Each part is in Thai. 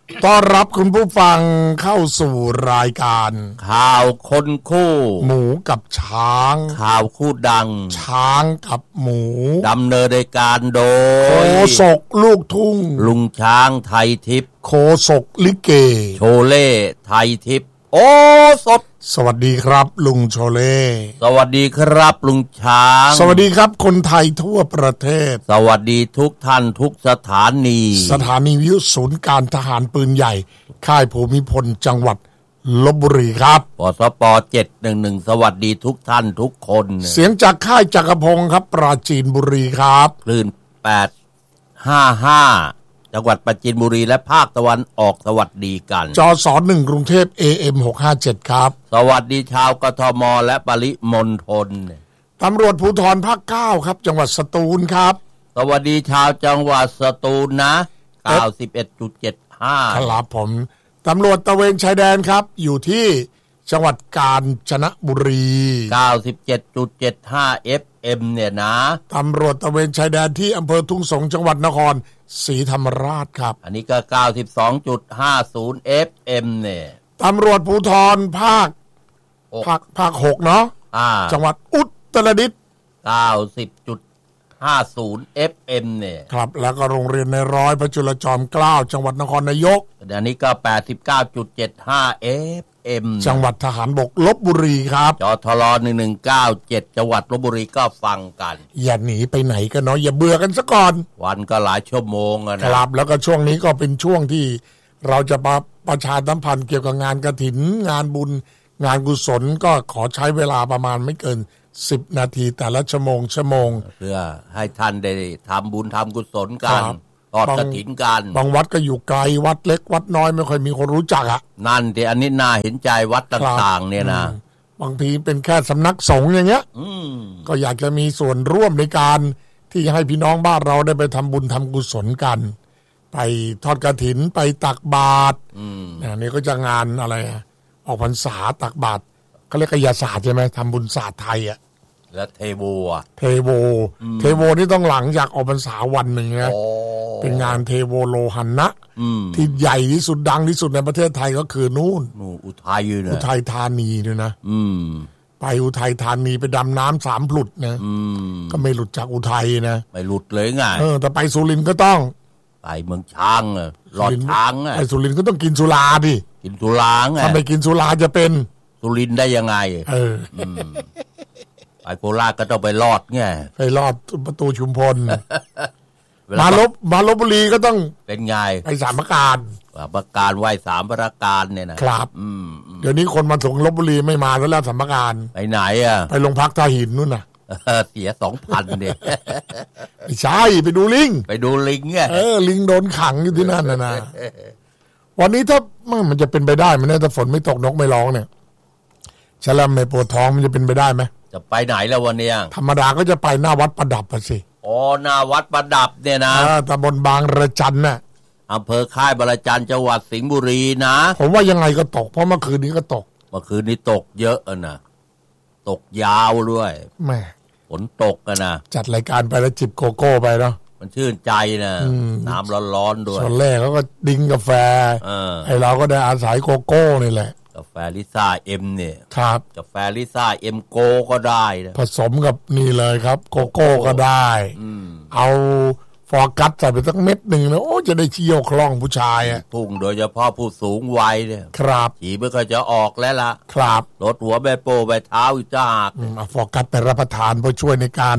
ต้อนรับคุณผู้ฟังเข้าสู่รายการข่าวคนคู่หมูกับช้างข่าวคู่ดังช้างกับหมูดำเนินรายการโดยโคศกลูกทุ่งลุงช้างไทยทิพย์โคศกลิเกโชเล่ไทยทิพย์โอ้สดสวัสดีครับลุงโชเล่สวัสดีครับลุงช้างสวัสดีครับคนไทยทั่วประเทศสวัสดีทุกท่านทุกสถานีวิทยุศูนย์การทหารปืนใหญ่ค่ายภูมิพลจังหวัดลพบุรีครับปสป711สวัสดีทุกท่านทุกคนเสียงจากค่ายจักรพงศ์ครับปราจีนบุรีครับคลื่น855จังหวัดปราจีนบุรีและภาคตะวันออกสวัสดีกันจส1กรุงเทพ AM 657ครับสวัสดีชาวกทมและปริมณฑลตำรวจภูธรภาค9ครับจังหวัดสตูลครับสวัสดีชาวจังหวัดสตูลนะ 91.75 ครับผมตำรวจตระเวนชายแดนครับอยู่ที่จังหวัดกาญจนบุรี 97.75 FM เนี่ยนะตำรวจตระเวนชายแดนที่อำเภอทุ่งสงจังหวัดนครศรีธรรมราชครับอันนี้ก็ 92.50 FM เนี่ยตำรวจภูธรภาค6เนาะจังหวัดอุตรดิตถ์ 90.50 FM เนี่ยครับแล้วก็โรงเรียนในร้อยพระจุลจอมเกล้าจังหวัดนครนายกอันนี้ก็ 89.75 FM จังหวัดทหารบกลพบุรีครับจทร1197จังหวัดลพบุรีก็ฟังกันอย่าหนีไปไหนกันเนาะอย่าเบื่อกันซะก่อนวันก็หลายชั่วโมงนะครับแล้วก็ช่วงนี้ก็เป็นช่วงที่เราจะประชาสัมพันธ์เกี่ยวกับงานกฐินงานบุญงานกุศลก็ขอใช้เวลาประมาณไม่เกิน10นาทีแต่ละชั่วโมงเพื่อให้ท่านได้ทำบุญทำกุศลกันทอดกฐินกันบางวัดก็อยู่ไกลวัดเล็กวัดน้อยไม่ค่อยมีคนรู้จักอ่ะนั่นแต่อันนี้น่าเห็นใจวัดต่างๆเนี่ยนะบางทีเป็นแค่สำนักสงฆ์อย่างเงี้ยก็อยากจะมีส่วนร่วมในการที่ให้พี่น้องบ้านเราได้ไปทำบุญทำกุศลกันไปทอดกฐินไปตักบาตรนี่ก็จะงานอะไรออกพรรษาตักบาตรเขาเรียกกายศาสตร์ใช่ไหมทำบุญศาสตร์ไทยอ่ะและเทโวนี่ต้องหลังจากออกพรรษาวันหนึ่งนะเป็นงานเทโวโลหันนะที่ใหญ่ที่สุดดังที่สุดในประเทศไทยก็คือนู่นอุทัยธานีด้วยนะไปอุทัยธานีไปดำน้ำ3 หลุดนะก็ไม่หลุดจากอุทัยนะไม่หลุดเลยไงแต่ไปสุรินทร์ก็ต้องไปเมืองช้างหลอดช้างไปสุรินทร์ก็ต้องกินสุราดิกินสุราไงถ้าไม่กินสุราจะเป็นสุรินทร์ได้ยังไงไปโคราชก็ต้องไปลอดไงไปลอดประตูชุมพลมาลพบุรีก็ต้องเป็นไงไปสามพระการไหว้3ประการเนี่ยนะครับเดี๋ยวนี้คนมาถึงลพบุรีไม่มาแล้วสามพระการไปไหนอ่ะไปโรงพักท่าหินนู่นน่ะเสีย 2,000 เนี่ยไม่ใช่ไปดูลิงไงลิงโดนขังอยู่ที่นั่นนะวันนี้ถ้ามันจะเป็นไปได้มั้ยเนี่ยถ้าฝนไม่ตกนกไม่ร้องเนี่ยฉลามไม่ปวดท้องมันจะเป็นไปได้ไหมจะไปไหนแล้ววันนี้ธรรมดาก็จะไปหน้าวัดประดับสิหน้าวัดประดับเนี่ยนะตำบลบางระจันน่ะอำเภอค่ายบางระจันจังหวัดสิงห์บุรีนะผมว่ายังไงก็ตกเพราะเมื่อคืนนี้ก็ตกตกเยอะนะตกยาวด้วยแม่ฝนตกกันนะจัดรายการไปแล้วจิบโกโก้ไปเนาะมันชื่นใจนะน้ำร้อนๆด้วยส่วนแรกเขาก็ดิ้งกาแฟไอ้เราก็ได้อาศัยโกโก้นี่แหละกาแฟลิซ่าเอ็มเนี่ยครับกาแฟลิซ่าเอ็มโกก็ได้นะผสมกับนี่เลยครับโกโก้ก็ได้เอาฟอร์กัสใส่ไปสักเม็ดหนึ่งนะจะได้เชี่ยวคล่องผู้ชายอ่ะพุ่งโดยเฉพาะผู้สูงวัยเนี่ยครับฉี่ไม่ค่อยจะออกแล้วล่ะครับลดหัวใบโป้ใบเท้าอีกจากฟอร์กัสไปรับประทานเพื่อช่วยในการ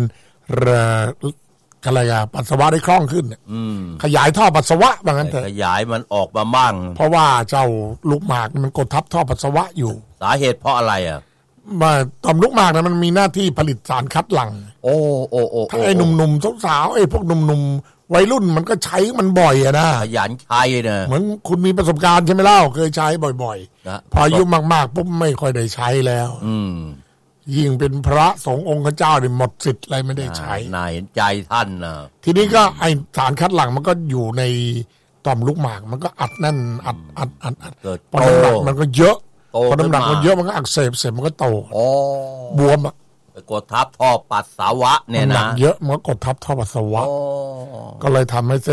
ปัสสาวะได้คล่องขึ้นขยายท่อปัสสาวะบางนั้นเถอะขยายมันออกมาบ้างเพราะว่าเจ้าลูกหมากมันกดทับท่อปัสสาวะอยู่สาเหตุเพราะอะไรอ่ะต่อมลูกหมากนะมันมีหน้าที่ผลิตสารคัดหลั่งถ้าไอ้หนุ่มๆสาวๆไอ้พวกหนุ่มๆวัยรุ่นมันก็ใช้มันบ่อยอะนะขยันใช้นะเหมือนคุณมีประสบการณ์ใช่ไหมเล่าเคยใช้บ่อยๆพออายุมากๆปุ๊บไม่ค่อยได้ใช้แล้วยิ่งเป็นพระสงฆ์องค์เจ้าเนี่ยหมดสิทธิ์อะไรไม่ได้ใช้น่าเห็นใจท่านนะทีนี้ก็ไอสารคัดหลั่งมันก็อยู่ในต่อมลูกหมากมันก็อัดแน่นอัดพอน้ำหนักมันก็เยอะพอน้ำหนักมันเยอะมันก็อักเสบเสร็จมันก็โตบวมอ่ะไปกดทับท่อปัสสาวะเนี่ยนะเยอะมันก็กดทับท่อปัสสาวะก็เลยทำให้เ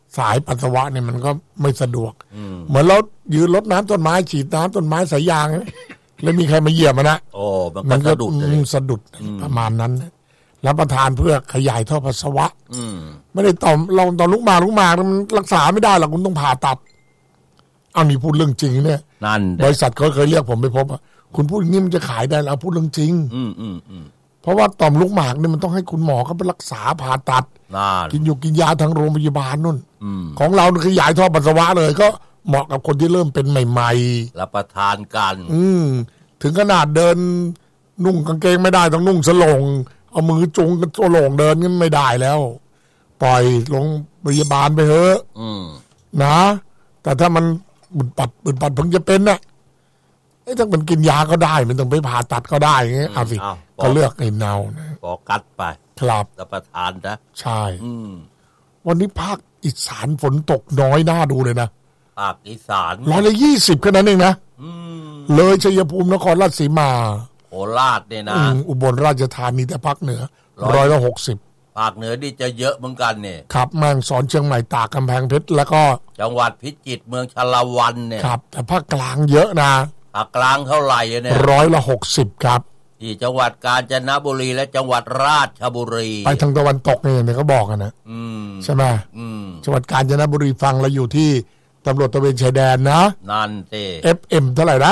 สายปัสสาวะเนี่ยมันก็ไม่สะดวกเหมือนเรายืนรดน้ำต้นไม้ฉีดน้ำต้นไม้สายยางแล้วมีใครมาเหยียบมันนะโอ้มันก็สะดุดประมาณนั้นรับประทานเพื่อขยายท่อปัสสาวะไม่ได้ต่อมเราตอนลุกมามันรักษาไม่ได้หรอกคุณต้องผ่าตัดเอานี่พูดเรื่องจริงเนี่ยนั่นบริษัทเขาเคยเรียกผมไปพบคุณพูดอย่างนี้มันจะขายได้แล้วพูดเรื่องจริงเพราะว่าต่อมลูกหมากเนี่ยมันต้องให้คุณหมอเขาไปรักษาผ่าตัดกินยาทางโรงพยาบาลนู่นของเราขยายท่อปัสสาวะเลยก็เหมาะกับคนที่เริ่มเป็นใหม่ๆรับประทานกันถึงขนาดเดินนุ่งกางเกงไม่ได้ต้องนุ่งสลงเอามือจุงกับสลงเดินก็ไม่ได้แล้วปล่อยลงพยาบาลไปเถอะนะแต่ถ้ามันบุดปัดเพิ่งจะเป็นน่ะถ้ามันกินยาก็ได้มันต้องไปผ่าตัดก็ได้อย่างเงี้ยเอาสิก็เลือกไอ้เนานะก็กัดไปครับรับประทานนะใช่วันนี้ภาคอีสานฝนตกน้อยน่าดูเลยนะภาคอีสาน 120แค่นั้นเองนะเลยชัยภูมินครราชสีมาโคราชเนี่ยนะอุบลราชธานีแต่ภาคเหนือ160 ภาคเหนือนี่จะเยอะเหมือนกันเนี่ยครับแม่ฮ่องสอนเชียงใหม่ตากกำแพงเพชรแล้วก็จังหวัดพิจิตรเมืองชลวันเนี่ยครับแต่ภาคกลางเยอะนะภาคกลางเท่าไหร่เนี่ย 160ครับที่จังหวัดกาญจนบุรีและจังหวัดราชบุรีไปทางตะวันตกเนี่ยเขาบอกกันนะใช่ไหมจังหวัดกาญจนบุรีฟังเราอยู่ที่ตำรวจตระเวนชายแดนนะนั่นสิ FM เท่าไหร่นะ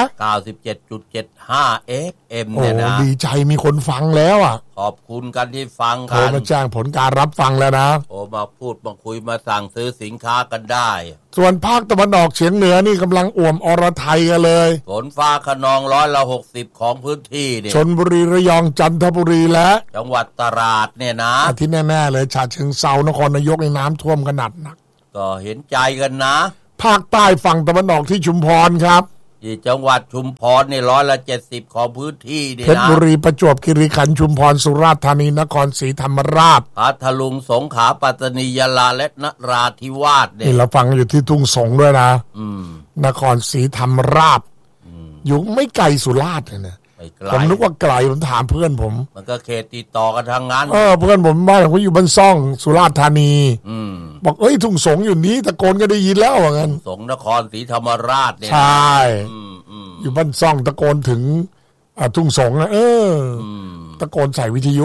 97.75 FM เนี่ยนะดีใจมีคนฟังแล้วอ่ะขอบคุณกันที่ฟังกันโทรมาแจ้งผลการรับฟังแล้วนะโอ้มาพูดมาคุยมาสั่งซื้อสินค้ากันได้ส่วนภาคตะวันออกเฉียงเหนือนี่กำลังอ่วมอรไทยกันเลยฝนฟ้าคะนอง160ของพื้นที่เนี่ยชลบุรีระยองจันทบุรีและจังหวัดตราดเนี่ยนะที่แน่ๆเลยฉะเชิงเทรานครนายกในน้ำท่วมขนาดหนักก็เห็นใจกันนะภาคใต้ฝั่งตะวันออกที่ชุมพรครับที่จังหวัดชุมพรนี่170ของพื้นที่นี่นะเพชรบุรีประจวบคีรีขันธ์ชุมพรสุราษฎร์ธานีนครศรีธรรมราชพัทลุงสงขลาปัตตานียะลาและนราธิวาสเนี่ยนี่เราฟังอยู่ที่ทุ่งสงด้วยนะนครศรีธรรมราชอยู่ไม่ไกลสุราษฎร์เลยนะผมนึกว่าไกลผมถามเพื่อนผมมันก็เขตติดต่อกันทางนั้นเพื่อนผมบ้านเขาอยู่บ้านซ่องสุราษฎร์ธานีบอกเอ้ยทุ่งสงอยู่นี้ตะโกนก็ได้ยินแล้วว่างั้นสงนครศรีธรรมราชเนี่ยใช่อยู่บ้านซ่องตะโกนถึงทุ่งสงนะตะโกนใส่วิทยุ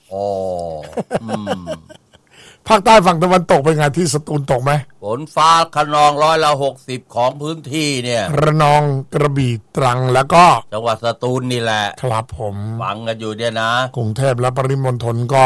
ภาคใต้ฝั่งตะวันตกเป็นไงที่สตูลตกไหมฝนฟ้าคะนอง160ของพื้นที่เนี่ยระนองกระบี่ตรังแล้วก็จังหวัดสตูลนี่แหละครับผมฟังกันอยู่เนี่ยนะกรุงเทพและปริมณฑลก็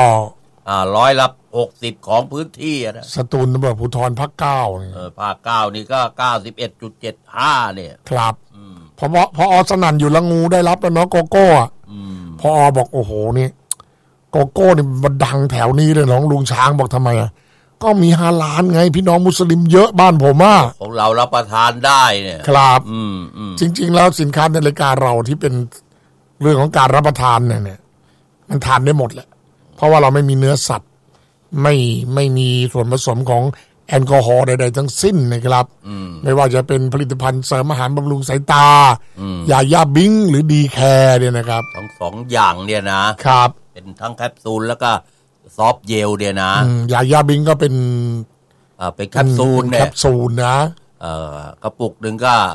160ของพื้นที่นะสตูลตำรวจภูธรภาค9 ภาค9นี่ก็ 91.75 เนี่ยครับพอสนั่นอยู่ละงูได้รับแล้วเนาะโกโก้พอบอกโอ้โหนี่โกโก้นี่มันดังแถวนี้เลยน้องลุงช้างบอกทำไมก็มีฮาลาลไงพี่น้องมุสลิมเยอะบ้านผมของเรารับประทานได้เนี่ยครับจริงๆแล้วสินค้าในรายการเราที่เป็นเรื่องของการรับประทานเนี่ยมันทานได้หมดแหละเพราะว่าเราไม่มีเนื้อสัตว์ไม่มีส่วนผสมของแอลกอฮอล์ใดๆทั้งสิ้นนะครับไม่ว่าจะเป็นผลิตภัณฑ์เสริมอาหารบำรุงสายตายาย่าบิงหรือดีแคร์เนี่ยนะครับทั้งสองอย่างเนี่ยนะครับเป็นทั้งแคปซูลแล้วก็ซอฟเจลเนี่ยนะยาย่าบิงก็เป็นแคปซูลเนี่ยแคปซูลนะกระปุกหนึ่งก็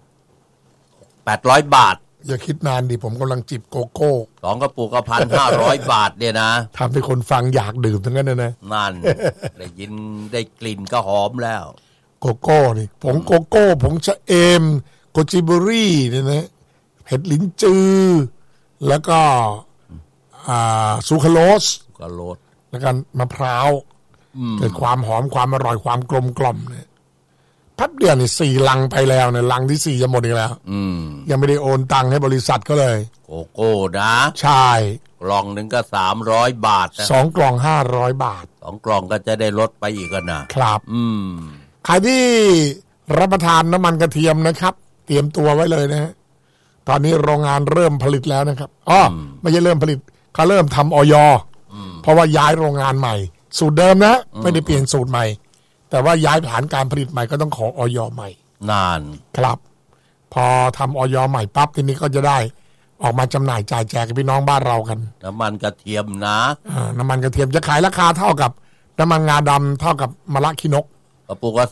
800 บาทอย่าคิดนานดิผมกำลังจิบโกโก้ 2กระปุกก็1,500 บาทเนี่ยนะทำให้คนฟังอยากดื่มทั้งนั้นนะนั่นได้ยินได้กลิ่นก็หอมแล้วโกโก้นี่ผงโกโก้ผงชะเอมโกจิเบอรี่เนี่ยนะเห็ดลิ้นจือแล้วก็ซูคราโลสแล้วกันมะพร้าวเกิดความหอมความอร่อยความกลมกล่อมเนี่ยพับเดียวนี่4 ลังไปแล้วเนี่ยลังที่4จะหมดอีกแล้วยังไม่ได้โอนตังค์ให้บริษัทก็เลยโกโก้นะใช่กล่องหนึ่งก็300 บาทนะ 2 กล่อง500 บาท 2 กล่องก็จะได้ลดไปอีกนะครับใครที่รับประทานน้ำมันกระเทียมนะครับเตรียมตัวไว้เลยนะฮะตอนนี้โรงงานเริ่มผลิตแล้วนะครับไม่ใช่เริ่มผลิตเขาเริ่มทำอย.เพราะว่าย้ายโรงงานใหม่สูตรเดิมนะไม่ได้เปลี่ยนสูตรใหม่แต่ว่าย้ายฐานการผลิตใหม่ก็ต้องขออย.ใหม่นานครับพอทำอย.ใหม่ปั๊บทีนี้ก็จะได้ออกมาจำหน่ายจ่ายแจกกับพี่น้องบ้านเรากันน้ำมันกระเทียมนะน้ำมันกระเทียมจะขายราคาเท่ากับน้ำมันงาดำเท่ากับมะระขี้นกกระปุกละ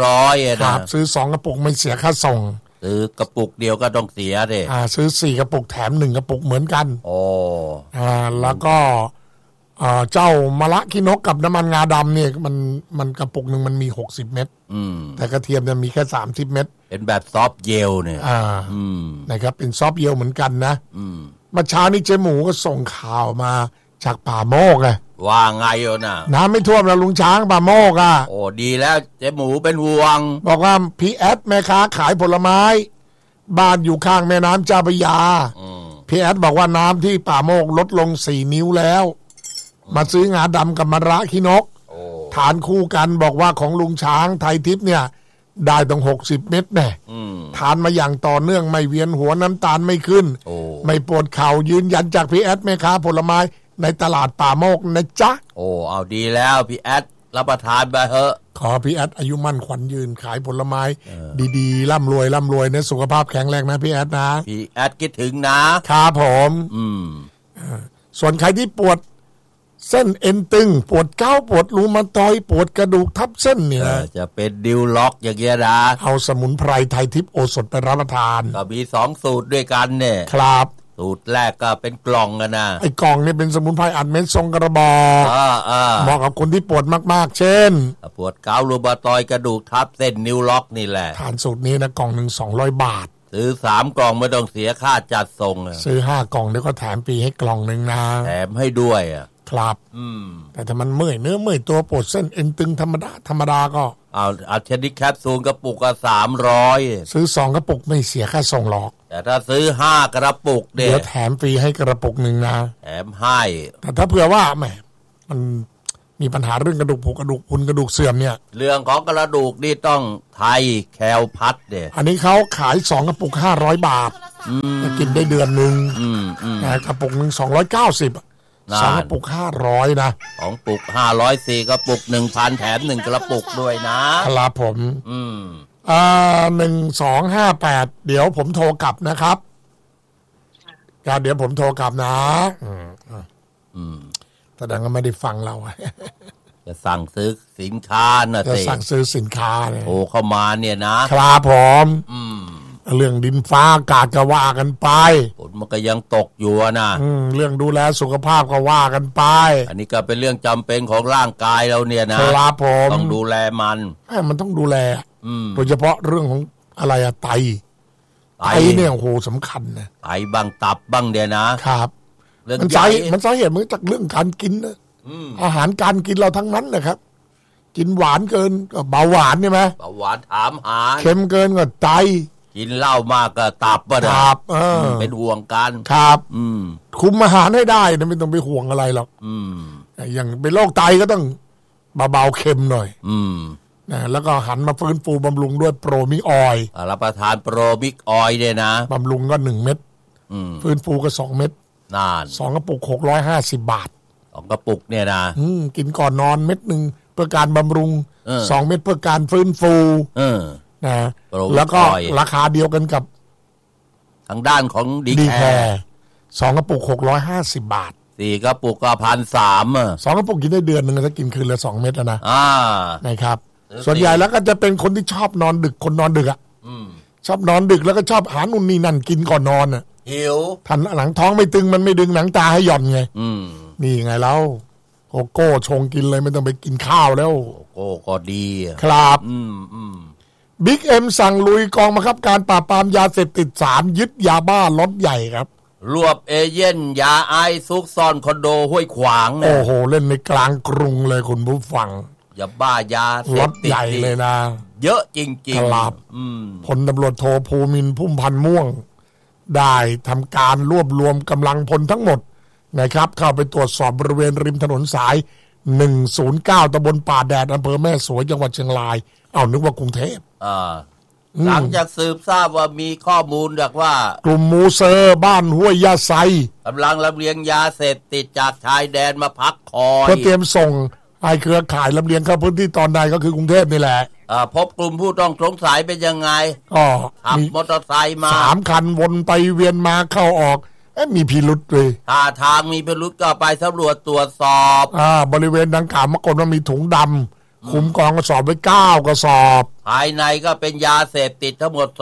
300 ครับซื้อ2กระปุกไม่เสียค่าส่งซื้อกระปุกเดียวก็ต้องเสียดิซื้อ4กระปุกแถม1กระปุกเหมือนกันโอ้แล้วก็เจ้ามะระขี้นกกับน้ำมันงาดำเนี่ยมันกระปุกหนึ่งมันมี60เม็ดแต่กระเทียมจะมีแค่30เม็ดเป็นแบบซอฟเยลเนี่ยนะครับเป็นซอฟเยลเหมือนกันนะเมื่อเช้านี้เจ๊หมูก็ส่งข่าวมาจากป่าโมกไงว่าไงน่ะน้ำไม่ท่วมแล้วลุงช้างป่าโมกโอ้ดีแล้วเจ๊หมูเป็นห่วงบอกว่าพี่แอดแม่ค้าขายผลไม้บ้านอยู่ข้างแม่น้ำเจ้าพระยาพี่แอดบอกว่าน้ำที่ป่าโมกลดลง4 นิ้วแล้วมาซื้องาดำกับมะระขี้นกฐานคู่กันบอกว่าของลุงช้างไทยทิพย์เนี่ยได้ต้อง60เม็ดแน่ทานมาอย่างต่อเนื่องไม่เวียนหัวน้ำตาลไม่ขึ้นไม่ปวดเข่ายืนยันจากพี่แอดแม่ค้าผลไม้ในตลาดป่าโมกนะจ๊ะโอ้เอาดีแล้วพี่แอดรับประทานไปเถอะขอพี่แอดอายุมั่นขวัญยืนขายผลไม้ดีๆร่ำรวยนะสุขภาพแข็งแรงนะพี่แอดนะพี่แอดคิดถึงนะครับผมส่วนใครที่ปวดเส้นเอ็นตึงปวดเก้าปวดรูมาตอยปวดกระดูกทับเส้นเนี่ยจะเป็นดิวล็อกอย่างเงี้ยนะเอาสมุนไพรไทยทิพย์โอสถไปรับประทานก็มี2สูตรด้วยกันเนี่ยครับสูตรแรกก็เป็นกล่องกันนะไอ้กล่องนี่เป็นสมุนไพรอัดเม็ดทรงกระบอกเหมาะกับคนที่ปวดมากๆเช่นปวดเกาต์รูมาตอยกระดูกทับเส้นนิ้วล็อกนี่แหละทานสูตรนี้นะกล่องนึง200 บาทซื้อ3 กล่องไม่ต้องเสียค่าจัดส่งซื้อ5 กล่องแล้วก็แถมฟรีให้กล่องนึงนะแถมให้ด้วยครับแต่ถ้ามันเมื่อยเนื้อเมื่อยตัวปวดเส้นเอ็นตึงธรรมดาก็เอาชนิดแคปซูลกระปุกก็300 ซื้อ2กระปุกไม่เสียค่าส่งหรอกแต่ถ้าซื้อ5กระปุกเดี๋ยวแถมฟรีให้กระปุกนึงนะแถมให้แต่ถ้าเผื่อว่าแหมมันมีปัญหาเรื่องกระดูกผุกระดูกพุนกระดูกเสื่อมเนี่ยเรื่องของกระดูกนี่ต้องไทยแคลพัดอันนี้เขาขาย2กระปุก500 บาทจะกินได้เดือนนึงแต่กระปุกนึง2902กระปุก500นะ 2ปุก500 4กระปุก 1,000 แถม1กระปุกด้วยนะครับผม1258เดี๋ยวผมโทรกลับนะครับเดี๋ยวผมโทรกลับนะแสดงว่าไม่ได้ฟังเราจะสั่งซื้อสินค้านะจะสั่งซื้อสินค้าเนี่ยโอ้เข้ามาเนี่ยนะครับผมเรื่องดินฟ้าอากาศก็ว่ากันไปฝนมันก็ยังตกอยู่นะเรื่องดูแลสุขภาพก็ว่ากันไปอันนี้ก็เป็นเรื่องจำเป็นของร่างกายเราเนี่ยนะครับผมต้องดูแลมันต้องดูแลโดยเฉพาะเรื่องของอะไรไตเนี่ยโหสำคัญนะไตบ้างตับบ้างเดี๋ยวนะครับมันสาเหตุมาจากเรื่องการกินนะอาหารการกินเราทั้งนั้นนะครับกินหวานเกินก็เบาหวานใช่ไหมเบาหวานถามหาเค็มเกินก็ไตกินเหล้ามากก็ตับเป็นห่วงกันครับคุมอาหารให้ได้นะไม่ต้องไปห่วงอะไรหรอกอย่างเป็นโรคไตก็ต้องเบาๆเค็มหน่อยนะแล้วก็หันมาฟื้นฟูบำรุงด้วยโปรมิกออยล์รับประทานโปรมิกออยล์เนี่ยนะบำรุงก็1 เม็ดฟื้นฟูก็2 เม็ดนาน 2กระปุก650 บาท 2กระปุกเนี่ยนะกินก่อนนอนเม็ดนึงเพื่อการบำรุง2 เม็ดเพื่อการฟื้นฟูนะแล้วก็ราคาเดียวกันกับทางด้านของดีแคร์ 2กระปุก650 บาท 4กระปุกก็1,300 2กระปุกกินได้เดือนนึงถ้ากินคืนละ2 เม็ดแล้วนะนะครับส่วนใหญ่แล้วก็จะเป็นคนที่ชอบนอนดึกคนนอนดึกชอบนอนดึกแล้วก็ชอบหานู่นนี่นั่นกินก่อนนอนหิวทันหลังท้องไม่ตึงมันไม่ดึงหนังตาให้หย่อนไงนี่ไงแล้วโกโก้ชงกินเลยไม่ต้องไปกินข้าวแล้วโกโก้ก็ดีครับบิ๊กเอ็มสั่งลุยกองบังคับการปราบปรามยาเสพติด3ยึดยาบ้าล็อตใหญ่ครับรวบเอเย่นยาไอซุกซ่อนคอนโดห้วยขวางโอ้โหเล่นในกลางกรุงเลยคุณผู้ฟังยาบ้ายาเสพติดล็อตใหญ่เลยนะเยอะจริงๆครับพลตำรวจโทภูมินทร์พุ่มพันธ์ม่วงได้ทำการรวบรวมกำลังพลทั้งหมดนะครับเข้าไปตรวจสอบบริเวณริมถนนสาย109ตำบลป่าแดดอำเภอแม่สวยจังหวัดเชียงรายนึกว่ากรุงเทพหลังจากสืบทราบว่ามีข้อมูลจากว่ากลุ่มมูเซอร์บ้านห้วยยาไซกำลังลำเลียงยาเสพติดจากชายแดนมาพักคอยเพื่อเตรียมส่งไอ้เครือข่ายลำเลียงเข้าพื้นที่ตอนใดก็คือกรุงเทพนี่แหละพบกลุ่มผู้ต้องสงสัยเป็นยังไงขับมอเตอร์ไซค์มา 3 คันวนไปเวียนมาเข้าออกมีพิรุษเลยทางมีพิรุษก็ไปสำรวจตรวจสอบบริเวณดังกล่าวปรากฏว่ามีถุงดำคุมกองกระสอบไว้9 กระสอบภายในก็เป็นยาเสพติดทั้งหมด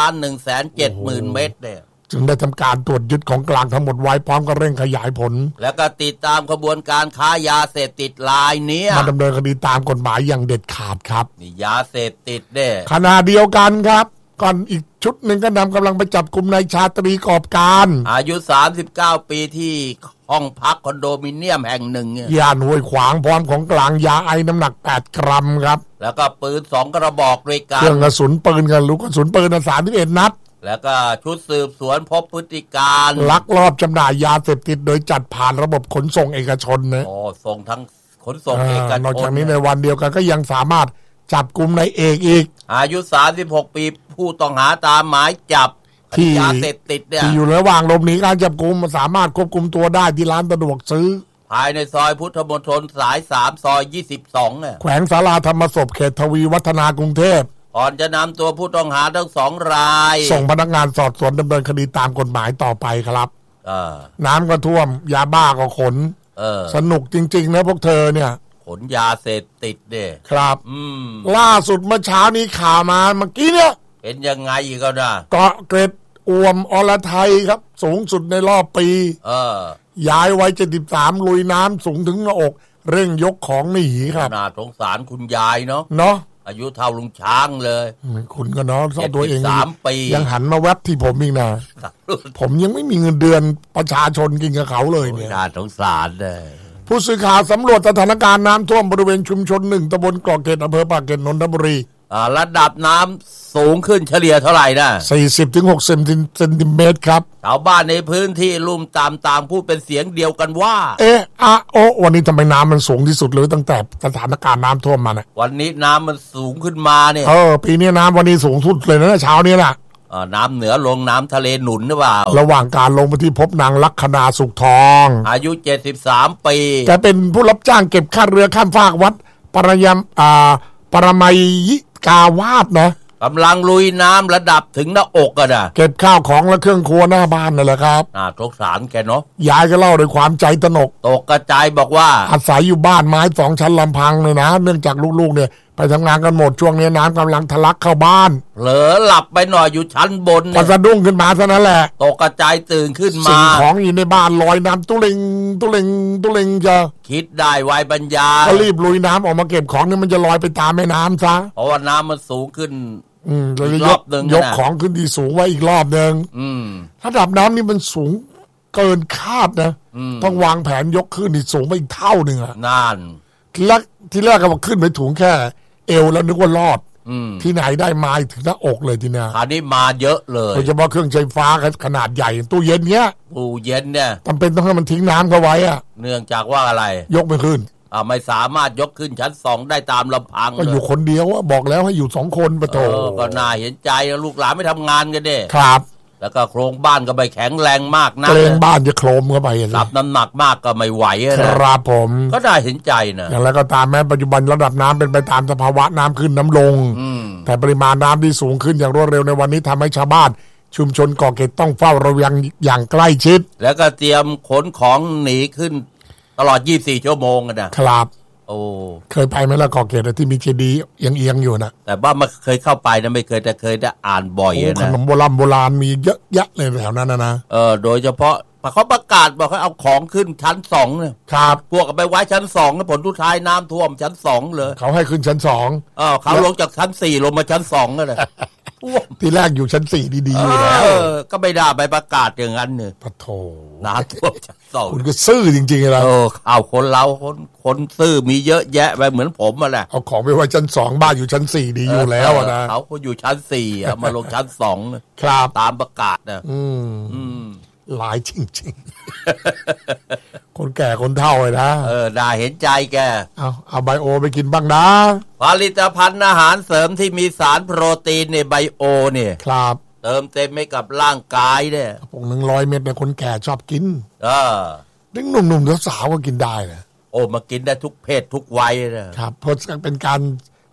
2,170,000 เม็ดเนี่ยจึงได้ทำการตรวจยึดของกลางทั้งหมดไว้พร้อมกับเร่งขยายผลแล้วก็ติดตามขบวนการค้ายาเสพติดรายนี้มาดำเนินคดีตามกฎหมายอย่างเด็ดขาดครับนี่ยาเสพติดเนี่ยขณะเดียวกันครับก่อนอีกชุดหนึ่งก็นำกำลังไปจับกลุ่มนายชาตรีกอบการอายุ39 ปีที่ห้องพักคอนโดมิเนียมแห่งหนึ่งย่านห้วยขวางพร้อมของกลางยาไอน้ำหนัก8 กรัมครับแล้วก็ปืน2 กระบอกด้วยกันเครื่องกระสุนปืนกับลูกกระสุนปืน31 นัดแล้วก็ชุดสืบสวนพบพฤติการลักลอบจำหน่ายยาเสพติดโดยจัดผ่านระบบขนส่งเอกชนนะส่งทั้งขนส่งเอกชนนอกจากนี้ในวันเดียวกันก็ยังสามารถจับกลุ่มนายเอกอีกอายุ36 ปีผู้ต้องหาตามหมายจับที่ยาเสพติดเนี่ยที่อยู่ระหว่างหลบหนีการจับกุมสามารถควบคุมตัวได้ที่ร้านสะดวกซื้อภายในซอยพุทธมณฑลสาย3ซอย22เนี่ยแขวงศาลาธรรมศพเขตทวีวัฒนากรุงเทพก่อนจะนำตัวผู้ต้องหาทั้ง2 รายส่งพนักงานสอบสวนดำเนินคดีตามกฎหมายต่อไปครับน้ำก็ท่วมยาบ้าก็ขนสนุกจริงๆนะพวกเธอเนี่ยขนยาเสพติดเนี่ยครับล่าสุดเมื่อเช้านี้ข่าวมาเมื่อกี้เนี่ยเป็นยังไงอีกก็นะเกาะเกร็ดอวมอรไทยครับสูงสุดในรอบปีย้ายไว้73ลุยน้ำสูงถึงหน้าอกเร่งยกของหนีครับน่าสงสารคุณยายเนาะอายุเท่าลุงช้างเลยคุณก็เนาะตัวเอง 3 ปียังหันมาแวบที่ผมอีกนะผมยังไม่มีเงินเดือนประชาชนกินกับเขาเลยเนี่ยน่าสงสารเลยผู้สื่อข่าวสำรวจสถานการณ์น้ำท่วมบริเวณชุมชน1 ตำบลเกาะเกร็ดอำเภอปากเกร็ดนนทบุรีระดับน้ำสูงขึ้นเฉลี่ยเท่าไหร่นะ 40-60 เซนติเมตรครับชาวบ้านในพื้นที่ลุ่มต่างพูดเป็นเสียงเดียวกันว่าวันนี้ทำไมน้ำมันสูงที่สุดเลยตั้งแต่สถานการณ์น้ำท่วมมาเนี่ยวันนี้น้ำมันสูงขึ้นมาเนี่ยปีนี้น้ำวันนี้สูงสุดเลยนะเช้านี้แหละน้ำเหนือลงน้ำทะเลหนุนหรือเปล่าระหว่างการลงไปที่พบนางลัคนาสุขทองอายุ73 ปีแกเป็นผู้รับจ้างเก็บค่าเรือข้ามฟากวัดปรมัยยิกาวาสนะกำลังลุยน้ำระดับถึงหน้าอกกันนะเก็บข้าวของและเครื่องครัวหน้าบ้านนั่นแหละครับสงสารแกเนาะยายก็เล่าด้วยความใจตนกตกกระจายบอกว่าอาศัยอยู่บ้านไม้2 ชั้นลำพังเลยนะเนื่องจากลูกๆเนี่ยไปทำงานกันหมดช่วงนี้น้ำกำลังทะลักเข้าบ้านเผลอหลับไปหน่อยอยู่ชั้นบนพอสะดุ้งขึ้นมาเท่านั้นแหละตกกระจายตื่นขึ้นมาสิ่งของอยู่ในบ้านลอยน้ำตุลิงจะคิดได้ไวปัญญาก็รีบลุยน้ำออกมาเก็บของนี่มันจะลอยไปตามแม่น้ำซะเพราะว่าน้ำมันสูงขึ้นเราจะยกของขึ้นที่สูงไว้อีกรอบนึงระดับน้ำนี่มันสูงเกินคาดนะต้องวางแผนยกขึ้นที่สูงไปอีกเท่านึงอ่ะนั่นทีแรกก็บอกขึ้นไปถุงแค่เอวแล้วนึกว่ารอดที่ไหนได้มาถึงหน้าอกเลยทีนี้คราวนี้มาเยอะเลยโดยเฉพาะเครื่องใช้ฟ้าขนาดใหญ่ตู้เย็นเนี้ยตู้เย็นเนี่ยจำเป็นต้องให้มันทิ้งน้ำเข้าไว้อ่ะเนื่องจากว่าอะไรยกไม่ขึ้นไม่สามารถยกขึ้นชั้น2ได้ตามลำพังก็อยู่คนเดียวบอกแล้วให้อยู่2 คนปะโถก็น่าเห็นใจลูกหลานไม่ทำงานกันเด้ครับแล้วก็โครงบ้านก็ไม่แข็งแรงมากนะเกรงบ้านจะโครมเข้าไปรับน้ำหนักมากก็ไม่ไหวนะครับผมก็น่าเห็นใจนะอย่างไรก็ตามแม้ปัจจุบันระดับน้ำเป็นไปตามสภาวะน้ำขึ้นน้ำลงแต่ปริมาณน้ำที่สูงขึ้นอย่างรวดเร็วในวันนี้ทำให้ชาวบ้านชุมชนเกาะเกร็ดต้องเฝ้าระวังอย่างใกล้ชิดแล้วก็เตรียมขนของหนีขึ้นตลอด24 ชั่วโมงนะครับเคยไปไหมล่ะเกาะเกร็ดที่มีเจดีย์เอียงๆอยู่นะแต่ว่าไม่เคยเข้าไปนะไม่เคยแต่เคยได้อ่านบ่อยนะขนมโบราณมีเยอะแยะเลยแถวนั้นนะโดยเฉพาะเขาประกาศบอกให้เอาของขึ้นชั้น2เนี่ยครับพวกไปไว้ชั้น2แล้วผลทุกท้ายน้ำท่วมชั้น2เลยเขาให้ขึ้นชั้น2 เขาลงจากชั้น4ลงมาชั้น2เลยที่แรกอยู่ชั้น4ดีๆอยู่แล้วก็ไม่ได้ไปประกาศอย่างนั้นเนี่ยปะโถน้ำท่วมชั้น2 คุณก็ซื่อจริงๆนะเอาคนเราคนซื่อมีเยอะแยะไปเหมือนผมมาแหละเอาของไปไว้ชั้น2บ้านอยู่ชั้น4ดีอยู่แล้วนะเขาอยู่ชั้น4มาลงชั้น2 ครับตามประกาศนะหลายจริงๆคนแก่คนเฒ่าเลยนะน่าเห็นใจแกเอาไบโอไปกินบ้างนะผลิตภัณฑ์อาหารเสริมที่มีสารโปรตีนในไบโอเนี่ยครับเติมเต็มให้กับร่างกายเนี่ยกระปุก100 เม็ดเนี่ยคนแก่ชอบกินเด็กหนุ่มๆสาวๆก็กินได้นะมากินได้ทุกเพศทุกวัยนะครับเพราะเป็นการ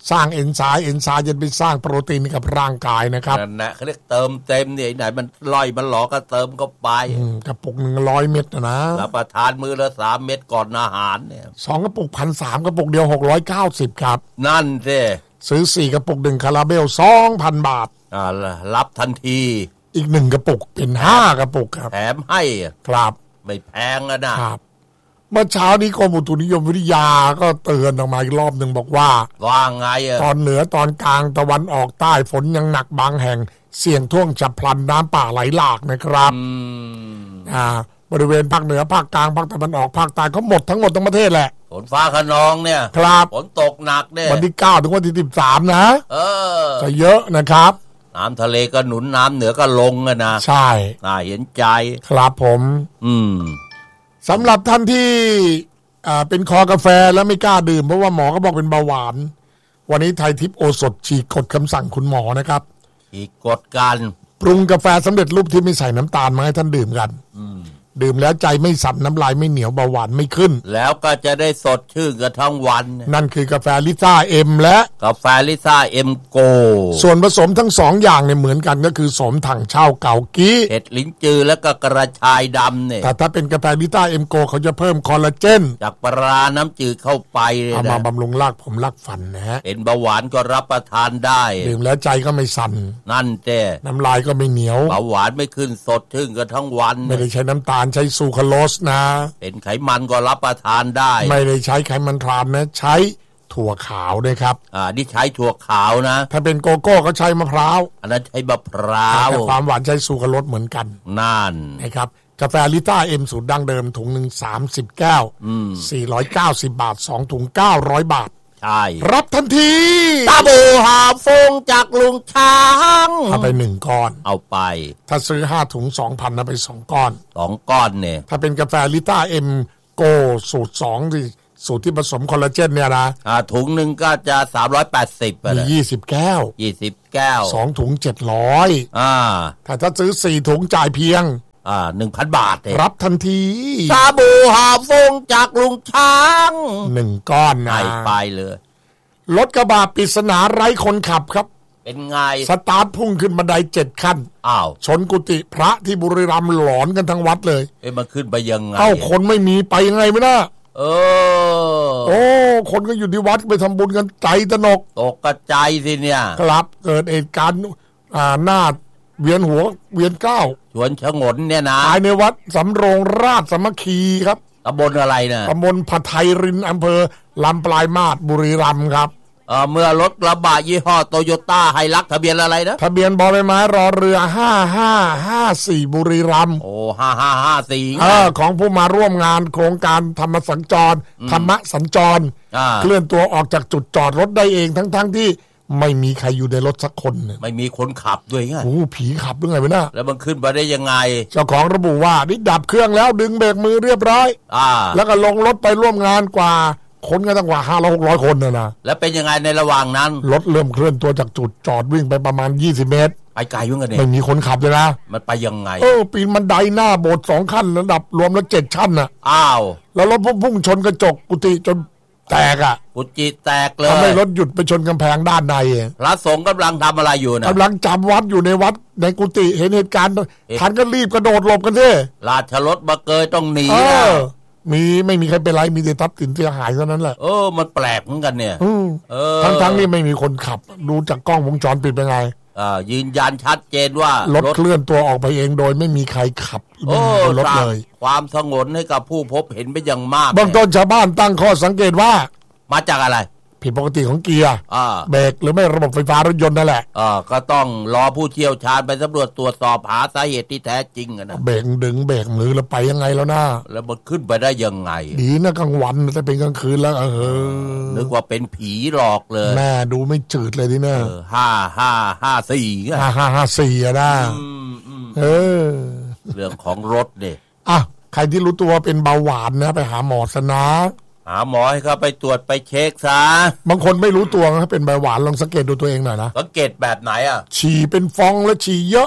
สร้างเอนไซม์จะไปสร้างโปรตีนกับร่างกายนะครับนั่นแหละเขาเรียกเติมเต็มเนี่ยไหนมันล่อยมันหลอก็เติมเข้าไปกระปุก100 เม็ดนะรับประทานมื้อละ3 เม็ดก่อนอาหารเนี่ย 2 กระปุก 1,300 กระปุกเดียว690ครับนั่นสิซื้อ4 กระปุก1คาราเบล 2,000 บาทรับทันทีอีก1 กระปุกเป็น5 กระปุกครับแถมให้ครับไม่แพงนะครับเมื่อเช้านี้กรมอุตุนิยมวิทยาก็เตือนออกมาอีกรอบหนึ่งบอกว่าไงตอนเหนือตอนกลางตะวันออกใต้ฝนยังหนักบางแห่งเสี่ยงท่วงฉับพลันน้ำป่าไหลหลากนะครับบริเวณภาคเหนือภาคกลางภาคตะวันออกภาคใต้เขาหมดทั้งประเทศแหละฝนฟ้าคะนองเนี่ยครับฝนตกหนักเนี่ยวันที่9ถึงวันที่13นะจะเยอะนะครับน้ำทะเลก็หนุนน้ำเหนือก็ลงนะใช่น่าเห็นใจครับผมสำหรับท่านที่เป็นคอกาแฟแล้วไม่กล้าดื่มเพราะว่าหมอก็บอกเป็นเบาหวานวันนี้ไทยทิพย์โอสถฉีกกฎคำสั่งคุณหมอนะครับฉีกกฎการปรุงกาแฟสำเร็จรูปที่ไม่ใส่น้ำตาลมาให้ท่านดื่มกันดื่มแล้วใจไม่สั่นน้ำลายไม่เหนียวเบาหวานไม่ขึ้นแล้วก็จะได้สดชื่นกันทั้งวันนั่นคือกาแฟลิซ่าเอ็มและกาแฟลิซ่าเอ็มโกส่วนผสมทั้ง2อย่างเนี่ยเหมือนกันก็คือสมถังเช่าเก่ากี้เห็ดลิ้นจือแล้วก็กระชายดำเนี่ยแต่ถ้าเป็นกาแฟลิซ่าเอ็มโกเขาจะเพิ่มคอลลาเจนจากปลาน้ำจืดเข้าไปเอามาบำรุงรากผมรากฟันนะฮะเป็นเบาหวานก็รับประทานได้ดื่มแล้วใจก็ไม่สั่นนั่นแท้น้ำลายก็ไม่เหนียวเบาหวานไม่ขึ้นสดชื่นกันทั้งวันไม่ได้ใช้น้ำตาลใช้ซูคราโลสนะเป็นไขมันก็รับประทานได้ไม่ได้ใช้ไขมันทรานนะใช้ถั่วขาวด้วยครับนี่ใช้ถั่วขาวนะถ้าเป็นโกโก้ก็ใช้มะพร้าวอันนั้นใช้มะพร้าวแต่ความหวานใช้ซูคราโลสเหมือนกันนั่นนะครับกาแฟลิต้าเอ็มสูตรดั้งเดิมถุงหนึ่ง30 แก้ว490 บาท2 ถุง900 บาทใช่รับทันทีตาบูหาฟงจากลุงช้างเอาไป1 ก้อนเอาไปถ้าซื้อ5 ถุง 2,000นะไป2 ก้อน 2 ก้อนเนี่ยถ้าเป็นกาแฟลิต้าเอ็มโกสูตร2ที่สูตรที่ผสมคอลลาเจนเนี่ยนะถุงหนึ่งก็จะ380 มี20 แก้ว 20 แก้ว 2 ถุง700ถ้าซื้อ4 ถุงจ่ายเพียง 1,000 บาทรับทันทีชาบูหาฟงจากลุงช้าง 1 ก้อนนะไปเลยรถกระบะปริศนาไร้คนขับครับเป็นไงสตาร์ทพุ่งขึ้นบันได7 ขั้นชนกุฏิพระที่บุรีรัมย์หลอนกันทั้งวัดเลยมันขึ้นไปยังไงคนไม่มีไปยังไงไม่น่าคนก็อยู่ที่วัดไปทำบุญกันใจตนกตกกระจายสิเนี่ยครับเกิดเหตุการณ์หน้าเวียนหัวเวียนเก้าชวนชงนเนี่ยนะภายในวัดสำโรงราชสามัคคีครับตำบลอะไรนะตำบลผัดไทยรินอำเภอลำปลายมาศบุรีรัมย์ครับเมื่อรถกระบะยี่ห้อโตโยต้าไฮลักซ์ทะเบียนอะไรนะทะเบียนบอใบไม้รอเรือ5554บุรีรัมย์ 5554 ของผู้มาร่วมงานโครงการธรรมสัญจรธรรมสัญจรเคลื่อนตัวออกจากจุดจอดรถได้เองทั้งที่ไม่มีใครอยู่ในรถสักคนไม่มีคนขับด้วยไงผีขับด้วยไงวะน่ะแล้วมันขึ้นมาได้ยังไงเจ้าของระบุว่านี่ดับเครื่องแล้วดึงเบรกมือเรียบร้อยแล้วก็ลงรถไปร่วมงานกว่าคนก็ตั้งกว่า500-600 คนนะแล้วเป็นยังไงในระหว่างนั้นรถเริ่มเคลื่อนตัวจากจุดจอดวิ่งไปประมาณ20 เมตรไปไกลยุ่งกันเนี่ยไม่มีคนขับเลยนะมันไปยังไงปีนบันไดหน้าโบสถ์2 ขั้นระดับรวมแล้ว7 ชั้นน่ะแล้วรถพุ่งชนกระจกกุฏิจนแตกกุฏิแตกเลยทำให้รถหยุดไปชนกำแพงด้านในพระสงฆ์กำลังทำอะไรอยู่นะกำลังจำวัดอยู่ในวัดในกุฏิเห็นเหตุการณ์ท่านก็รีบกระโดดหลบกันสิราชรถมาเกยต้องหนีไม่มีใครเป็นไรมีแต่ทรัพย์สินเสียหายเท่านั้นแหละมันแปลกเหมือนกันเนี่ยทั้งนี่ไม่มีคนขับดูจากกล้องวงจรปิดเป็นไงยืนยันชัดเจนว่ารถเคลื่อนตัวออกไปเองโดยไม่มีใครขับรถเลยความสงบให้กับผู้พบเห็นเป็นอย่างมากเบื้องต้นชาวบ้านตั้งข้อสังเกตว่ามาจากอะไรผิดปกติของเกียร์เบรกหรือไม่ระบบไฟฟ้ารถยนต์นั่นแหละก็ต้องรอผู้เชี่ยวชาญไปสำรวจตรวจสอบหาสาเหตุที่แท้จริงนะเบรกดึงเบรกมือแล้วไปยังไงแล้วนะแล้วมันขึ้นไปได้ยังไงดีนะกลางวันแต่เป็นกลางคืนแล้วนึกว่าเป็นผีหลอกเลยแม่ดูไม่จืดเลยทีน่ะ 5554 อะนะเรื่องของรถเนี่ยใครที่รู้ตัวเป็นเบาหวานนะไปหาหมอซะนะหาหมอให้เขาไปตรวจไปเช็คซะบางคนไม่รู้ตัวนะเป็นเบาหวานลองสังเกตดูตัวเองหน่อยนะสังเกตแบบไหนฉี่เป็นฟองแล้วฉี่เยอะ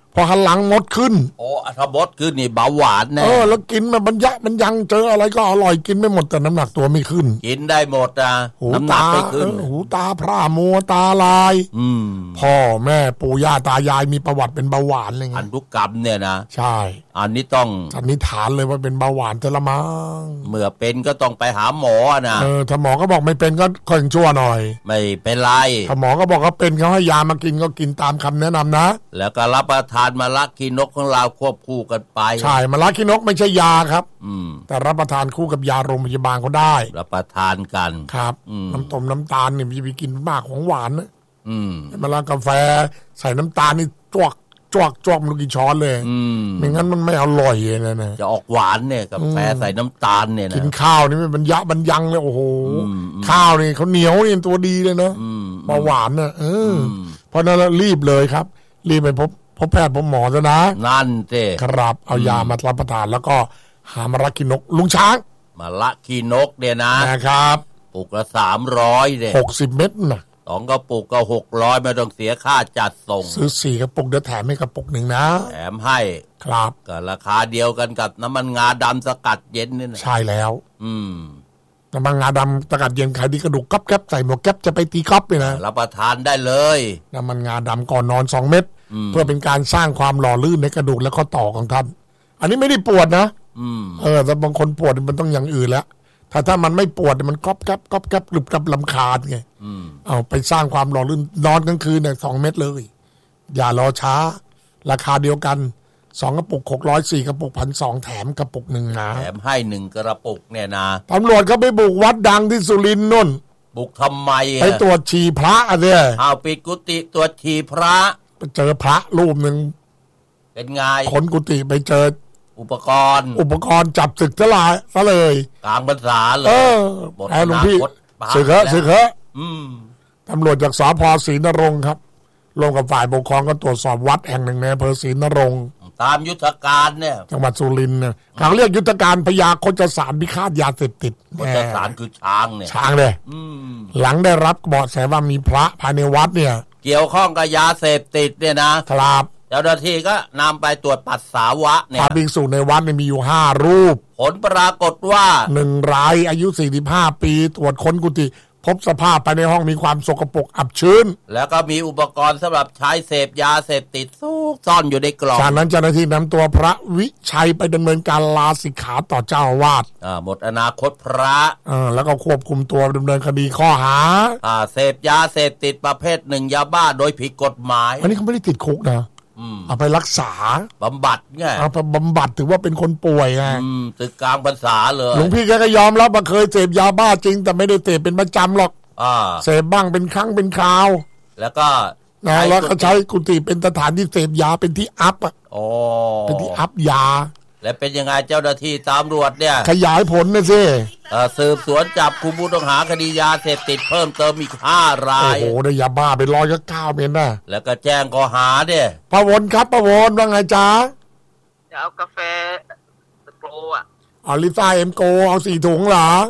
พอหันหลังมดขึ้นโอ้ถ้ามดขึ้นนี่เบาหวานแน่แล้วกินมันยังเจออะไรก็อร่อยกินไม่หมดแต่น้ำหนักตัวไม่ขึ้นกินได้หมดอ่ะน้ำหนักไม่ขึ้นหูตาพร่ามัวตาลายพ่อแม่ปู่ย่าตายายมีประวัติเป็นเบาหวานอะไรเงี้ยพันธุกรรมเนี่ยนะใช่อันนี้ต้องสันนิษฐานเลยว่าเป็นเบาหวานจะละมั้งเมื่อเป็นก็ต้องไปหาหมอนะถ้าหมอก็บอกไม่เป็นก็ค่อยชั่วหน่อยไม่เป็นไรถ้าหมอก็บอกว่าเป็นเขาให้ยามากินก็กินตามคำแนะนำนะแล้วก็รับประทานมะระขี้นกของเราควบคู่กันไปใช่มะระขี้นกไม่ใช่ยาครับแต่รับประทานคู่กับยาโรงพยาบาลเขาได้รับประทานกันครับน้ำต้มน้ำตาลเนี่ยจะไปกินมากของหวานนะมะระกาแฟใส่น้ำตาลนี่จวกมันกี่ช้อนเลยไม่งั้นมันไม่อร่อยเลยนะจะออกหวานเนี่ยกาแฟใส่น้ำตาลเนี่ยนะกินข้าวนี่ไม่บรรยังเลยโอ้โหข้าวนี่เขาเหนียวนี่ตัวดีเลยนะเบาหวานเนี่ยเพราะนั้นรีบเลยครับรีบไปพบแพทย์พบหมอซะนะนั่นเจ้ครับเอายามารับประทานแล้วก็หามะระขี้นกลุงช้างมะระขี้นกเนี่ยนะครับปุกละ300เนี่ย 60 เม็ดนะ 2 กระปุกก็600ไม่ต้องเสียค่าจัดส่งซื้อ4 กระปุกเดี๋ยวแถมให้กระปุกหนึ่งนะแถมให้ครับก็ราคาเดียวกันกับน้ำมันงาดำสกัดเย็นนี่นะใช่แล้วน้ำมันงาดำสกัดเย็นขายที่กระดูกก๊อบแก๊บใส่หมวกแก๊บจะไปตีก๊อบเลยนะรับประทานได้เลยน้ำมันงาดำก่อนนอน2 เม็ดเพื่อเป็นการสร้างความหล่อลื่นในกระดูกและข้อต่อของท่านอันนี้ไม่ได้ปวดนะแต่บางคนปวดมันต้องอย่างอื่นแล้วถ้ามันไม่ปวดมันก๊อบแก๊บกรึบกับลำคาญไงเอาไปสร้างความหล่อลื่นนอนกลางคืนเนี่ย2 เม็ดเลยอย่ารอช้าราคาเดียวกัน2 กระปุก600 4 กระปุก 1,200 แถมกระปุกหนึ่งนะแถมให้1 กระปุกเนี่ยนะตำรวจเขาไปบุกวัดดังที่สุรินทร์นู่นบุกทำไมไปตรวจฉี่พระอ่ะเนี่ยปิดกุฏิตรวจฉี่พระไปเจอพระรูปหนึ่งเป็นไงค้นกุฏิไปเจออุปกรณ์จับศึกซะเลยกลางพรรษาเลยไอ้หลวงพี่ศึกเหอะตำรวจจากสภ.ศรีนรงค์ครับร่วมกับฝ่ายปกครองก็ตรวจสอบวัดแห่งหนึ่งในอำเภอศรีนรงค์ตามยุทธการเนี่ยจังหวัดสุรินทร์เนี่ยเขาเรียกยุทธการพญาโคจรพิฆาตยาเสพติดโคจรคือช้างเนี่ยช้างเลยหลังได้รับเบาะแสว่ามีพระภายในวัดเนี่ยเกี่ยวข้องกับยาเสพติดเนี่ยนะครับเจ้าหน้าที่ก็นำไปตรวจปัสสาวะเนี่ยพระภิกษุในวัดมีอยู่5 รูปผลปรากฏว่า 1 รายอายุ45 ปีตรวจค้นกุฏิพบสภาพภายในห้องมีความสกปรกอับชื้นแล้วก็มีอุปกรณ์สำหรับใช้เสพยาเสพติดซุกซ่อนอยู่ในกล่องจากนั้นเจ้าหน้าที่นำตัวพระวิชัยไปดำเนินการลาสิกขาต่อเจ้าอาวาสหมดอนาคตพระแล้วก็ควบคุมตัวดำเนินคดีข้อหาเสพยาเสพติดประเภท1 ยาบ้าโดยผิดกฎหมายอันนี้เขาไม่ได้ติดคุกนะเอาไปรักษาบำบัดไงเอาไปบำบัดถือว่าเป็นคนป่วยไงตึกกลางพรรษาเลยหลวงพี่แกก็ยอมรับว่าเคยเสพยาบ้าจริงแต่ไม่ได้เสพเป็นประจำหรอกเสพบ้างเป็นครั้งเป็นคราวแล้วก็แล้วก็ใช้กุฏิเป็นสถานที่เสพยาเป็นที่อัพเป็นที่อัพยาและเป็นยังไงเจ้าหน้าที่ตำรวจเนี่ยขยายผลนะสิสืบสวนจับกุมผู้ต้องหาคดียาเสพติดเพิ่มเติมอีก5 รายโอ้โหได้ยาบ้าเป็น109 เม็ดนะแล้วก็แจ้งข้อหาเนี่ยประวนครับประวนว่าไงจ๊ะจะเอากาแฟสโปรเอาลิซ่าเอ็มโกเอา4 ถุงเหรอ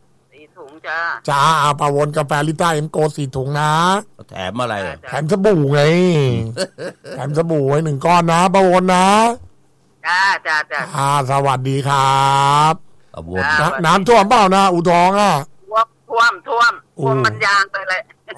4 ถุงจ้าเอาประวนกาแฟลิซ่าเอ็มโก4 ถุงนะแถมอะไรแถมสบู่ไงแถมสบู่ไว้1 ก้อนนะประวนนะจ้าสวัสดีครับน้ำท่วมเปล่านะอุทองท่วมมันยางไปเลย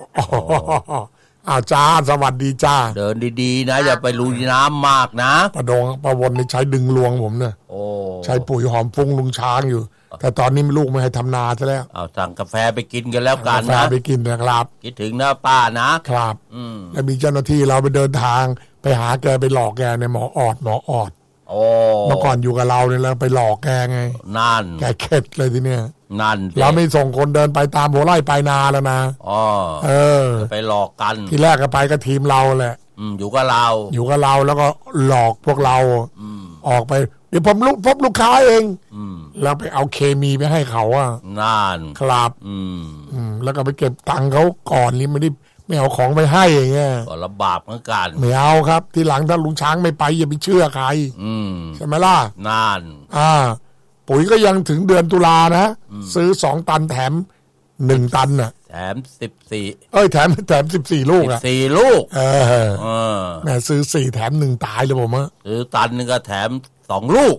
จ้าสวัสดีจ้าเดินดีๆนะอย่าไปลุยน้ำมากนะประวนนี่ใช้ดึงลวงผมเนี่ยใช้ปุ๋ยหอมฟุ้งลุงช้างอยู่แต่ตอนนี้ลูกไม่ให้ทำนาซะแล้วสั่งกาแฟไปกินกันแล้วกันนะกาแฟไปกินนะครับคิดถึงนะป้านะครับแล้วมีเจ้าหน้าที่เราไปเดินทางไปหาแกไปหลอกแกในหมออดเมื่อก่อนอยู่กับเราเนี่ยเราไปหลอกแกไงนั่นแกเข็ดเลยทีเนี้ยนั่นเราไม่ส่งคนเดินไปตามหัวไร่ไปนาแล้วนะไปหลอกกันทีแรกก็ไปกับทีมเราแหละอยู่กับเราแล้วก็หลอกพวกเราออกไปเดี๋ยวผมพบลูกค้าเองแล้วไปเอาเคมีไปให้เขานั่นครับแล้วก็ไปเก็บตังค์เขาก่อนนี่ไม่เอาของไปให้อย่างเงี้ยก็ลำบากเหมือนกันไม่เอาครับทีหลังถ้าลุงช้างไม่ไปอย่าไปเชื่อใครใช่ไหมล่ะนั่นปุ๋ยก็ยังถึงเดือนตุลานะซื้อ2 ตันแถม1 ตันน่ะแถม14 แถม14ลูกอ่ะ 14ลูกแม่ซื้อ4แถม1ตายเลยผมอ่ะซื้อตันนึงก็แถม2ลูก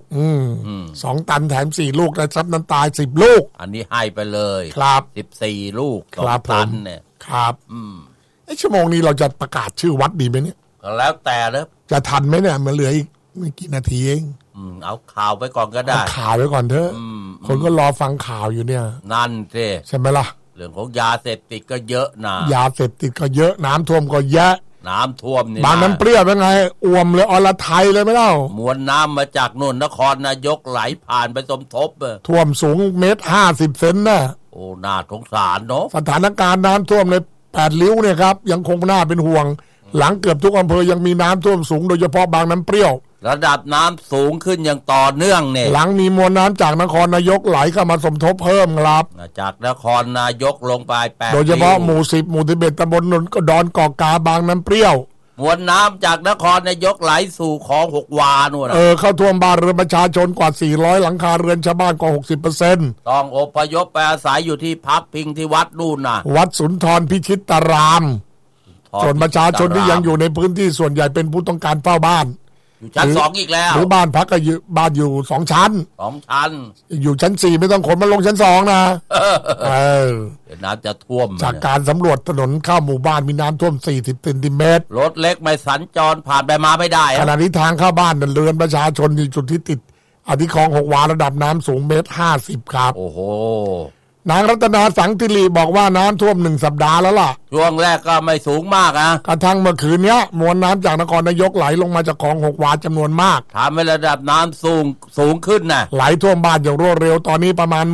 2ตันแถม4ลูกแล้วซับน้ำตาย10ลูกอันนี้ให้ไปเลยครับ 14ลูก2ตันเนี่ยครับชั่วโมงนี้เราจะประกาศชื่อวัดดีไหมเนี่ยก็แล้วแต่นะจะทันไหมเนี่ยมันเหลืออีกไม่กี่นาทีเองเอาข่าวไปก่อนก็ได้ข่าวไว้ก่อนเถอะคนก็รอฟังข่าวอยู่เนี่ยนั่นสิใช่ไหมล่ะเรื่องของยาเสพติดก็เยอะนะยาเสพติดก็เยอะน้ำท่วมก็เยอะน้ำท่วมนี่บางน้ำเปรี้ยวเป็นไงอ่วมเลยอรไทยเลยไม่เล่ามวลน้ำมาจากนครนายกไหลผ่านไปสมทบท่วมสูง1.50 เซนนะโอ้น่าสงสารเนาะสถานการณ์น้ำท่วมใน8ริ้วเนี่ยครับยังคงน่าเป็นห่วงหลังเกือบทุกอำเภอยังมีน้ำท่วมสูงโดยเฉพาะบางน้ำเปรี้ยวระดับน้ำสูงขึ้นอย่างต่อเนื่องเนี่ยหลังมีมวลน้ำจากนครนายกไหลเข้ามาสมทบเพิ่มครับจากนครนายกลงไป8 โดยเฉพาะหมู่10หมู่11ตำบลนนท์ก็ดอนกอกกาบางน้ำเปรี้ยวมวลน้ำจากนครนายกไหลสู่คลอง6วานู่นเข้าท่วมบ้านเรือนประชาชนกว่า400หลังคาเรือนชาวบ้านกว่า 60% ต้องอพยพไปอาศัยอยู่ที่พักพิงที่วัดนู่นน่ะวัดสุนทรพิชิตรามส่วนประชาชนที่ยังอยู่ในพื้นที่ส่วนใหญ่เป็นผู้ต้องการเฝ้าบ้านอยู่ชั้น2อีกแล้วหรือบ้านพักก็อยู่บ้านอยู่2ชั้นอยู่ชั้น4ไม่ต้องขนมาลงชั้น2นะน้ำจะท่วมจากการสำรวจถนนเข้าหมู่บ้านมีน้ำท่วม40เซนติเมตรรถเล็กไม่สัญจรผ่านไปมาไม่ได้ขณะนี้ทางเข้าบ้านเรือนประชาชนอยู่จุดที่ติดที่คลอง6วาระดับน้ำสูง1.50 ครับโอ้โหนางรัตนาสังติลีบอกว่าน้ำท่วม1 สัปดาห์แล้วล่ะช่วงแรกก็ไม่สูงมากกระทั่งเมื่อคืนนี้มวลน้ำจากนครนายกไหลลงมาจากคลอง6วาจำนวนมากทำให้ระดับน้ำสูงขึ้นนะไหลท่วมบ้านอย่างรวดเร็วตอนนี้ประมาณ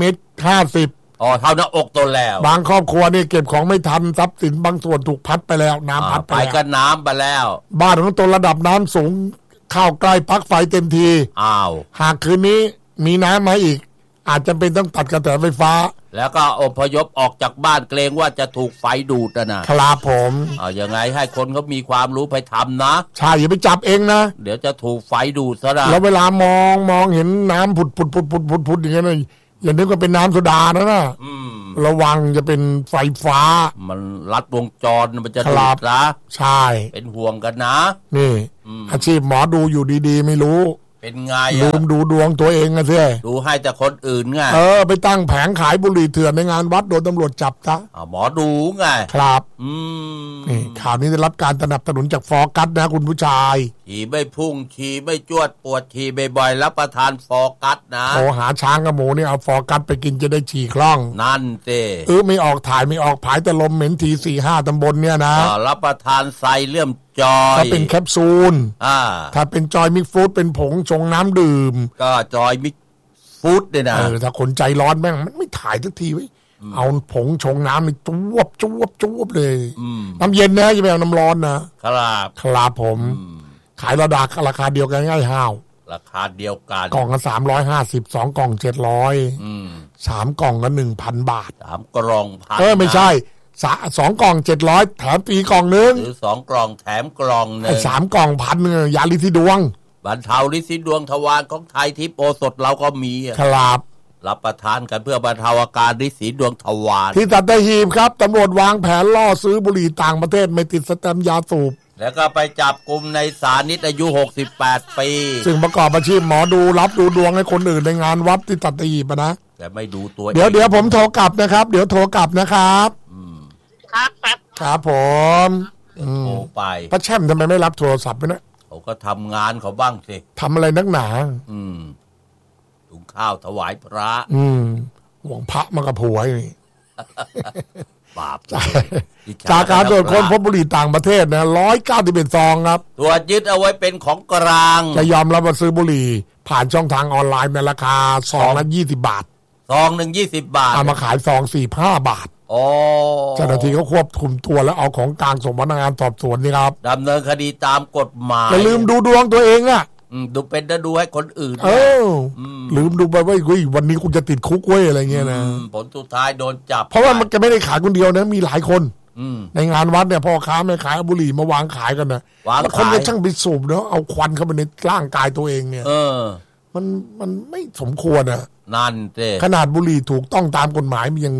1.50 เท่าหน้าอกตัวแล้วบางครอบครัวนี่เก็บของไม่ทันทรัพย์สินบางส่วนถูกพัดไปแล้วน้ำพัดไปก็น้ำไปแล้วบ้านของตนระดับน้ำสูงเข้าใกล้ปลั๊กไฟเต็มทีหากคืนนี้มีน้ำมาอีกอาจจะเป็นต้องตัดกระแสไฟฟ้าแล้วก็อพยพออกจากบ้านเกรงว่าจะถูกไฟดูดนะครับผมยังไงให้คนเขามีความรู้ไปทำนะใช่อย่าไปจับเองนะเดี๋ยวจะถูกไฟดูดซะนะแล้วเวลามองเห็นน้ำผุดอย่างเงี้ยอย่านึกว่าเป็นน้ำโซดานะระวังจะเป็นไฟฟ้ามันลัดวงจรมันจะดูดนะใช่เป็นห่วงกันนะนี่อาชีพหมอดูอยู่ดีๆไม่รู้เป็นไงลืมดูดวงตัวเองนะสิดูให้แต่คนอื่นไงไปตั้งแผงขายบุหรี่เถื่อนในงานวัดโดนตำรวจจับซะหมอดูไงครับนี่ข่าวนี้ได้รับการสนับสนุนจากฟอกัสนะคุณผู้ชายขี่ไม่พุ่งขี่ไม่จวดปวดขี่บ่อยๆรับประทานฟอกัสนะโทรหาช้างกับหมูนี่เอาฟอกัสไปกินจะได้ฉี่คล่องนั่นสิไม่ออกถ่ายไม่ออกผายแต่ลมเหม็นที 4-5 ตำบลเนี่ยนะรับประทานไซเลื่อมจอยถ้าเป็นแคปซูลถ้าเป็นจอยมิกฟู้ดเป็นผงชงน้ำดื่มก็จอยมิกฟู้ดเนี่ยนะถ้าคนใจร้อนแม่งมันไม่ถ่ายสักทีไว้เอาผงชงน้ำนี่จวบเลยน้ำเย็นนะอย่าไปเอาน้ำร้อนนะครับผมขายราคาเดียวกันง่ายห้าวราคาเดียวกันกล่องละ350 2 กล่อง700 3 กล่องละ 1,000 บาท 3 กล่อง 1,000ไม่ใช่2 กล่อง700แถมฟรีกล่องนึงหรือ2 กล่องแถมกล่องนึง 3 กล่อง1,000ยาลิซิดวงบรรเทาลิซิดวงทวารของไทยทิพย์โอสถเราก็มีครับรับประทานกันเพื่อบรรเทาอาการลิซิดวงทวารที่สัตหีบครับตำรวจวางแผนล่อซื้อบุหรี่ต่างประเทศไม่ติดสแตมป์ยาสูบแล้วก็ไปจับกลุ่มในสานิตอายุ68 ปีซึ่งประกอบอาชีพหมอดูรับดูดวงให้คนอื่นในงานวัดที่สัตหีบนะแต่ไม่ดูตัวเดี๋ยวผมโทรกลับนะครับเดี๋ยวโทรกลับนะครับครับผมโทรไปป้าแช่มทำไมไม่รับโทรศัพท์ไปนะเขาก็ทำงานเขาบ้างสิทำอะไรนักหนาถุงข้าวถวายพระหวงพระมากระผัวนี่บาปจากการตรวจค้นพบบุหรี่ต่างประเทศนะ191 ซองครับตรวจยึดเอาไว้เป็นของกลางจะยอมรับว่าซื้อบุหรี่ผ่านช่องทางออนไลน์ในราคาซองละ20 บาทซองนึง20 บาทเอามาขายซอง45 บาทเจ้าหน้าที่เขาควบคุมตัวแล้วเอาของกลางส่งพนักงานสอบสวนนี่ครับดำเนินคดีตามกฎหมายอย่าลืมดูดวงตัวเองดูเป็นดูให้คนอื่นลืมดูไปว่าวันนี้คุณจะติดคุกเว้ยอะไรเงี้ยนะผลสุดท้ายโดนจับเพราะว่ามันจะไม่ได้ขายคนเดียวนะมีหลายคนในงานวัดเนี่ยพ่อค้าแม่ขายบุหรี่มาวางขายกันนะแล้วคนก็ช่างไปสูบเนาะเอาควันเข้าไปในร่างกายตัวเองเนี่ยมันไม่สมควรนั่นเจ้ขนาดบุหรี่ถูกต้องตามกฎหมายมันยัง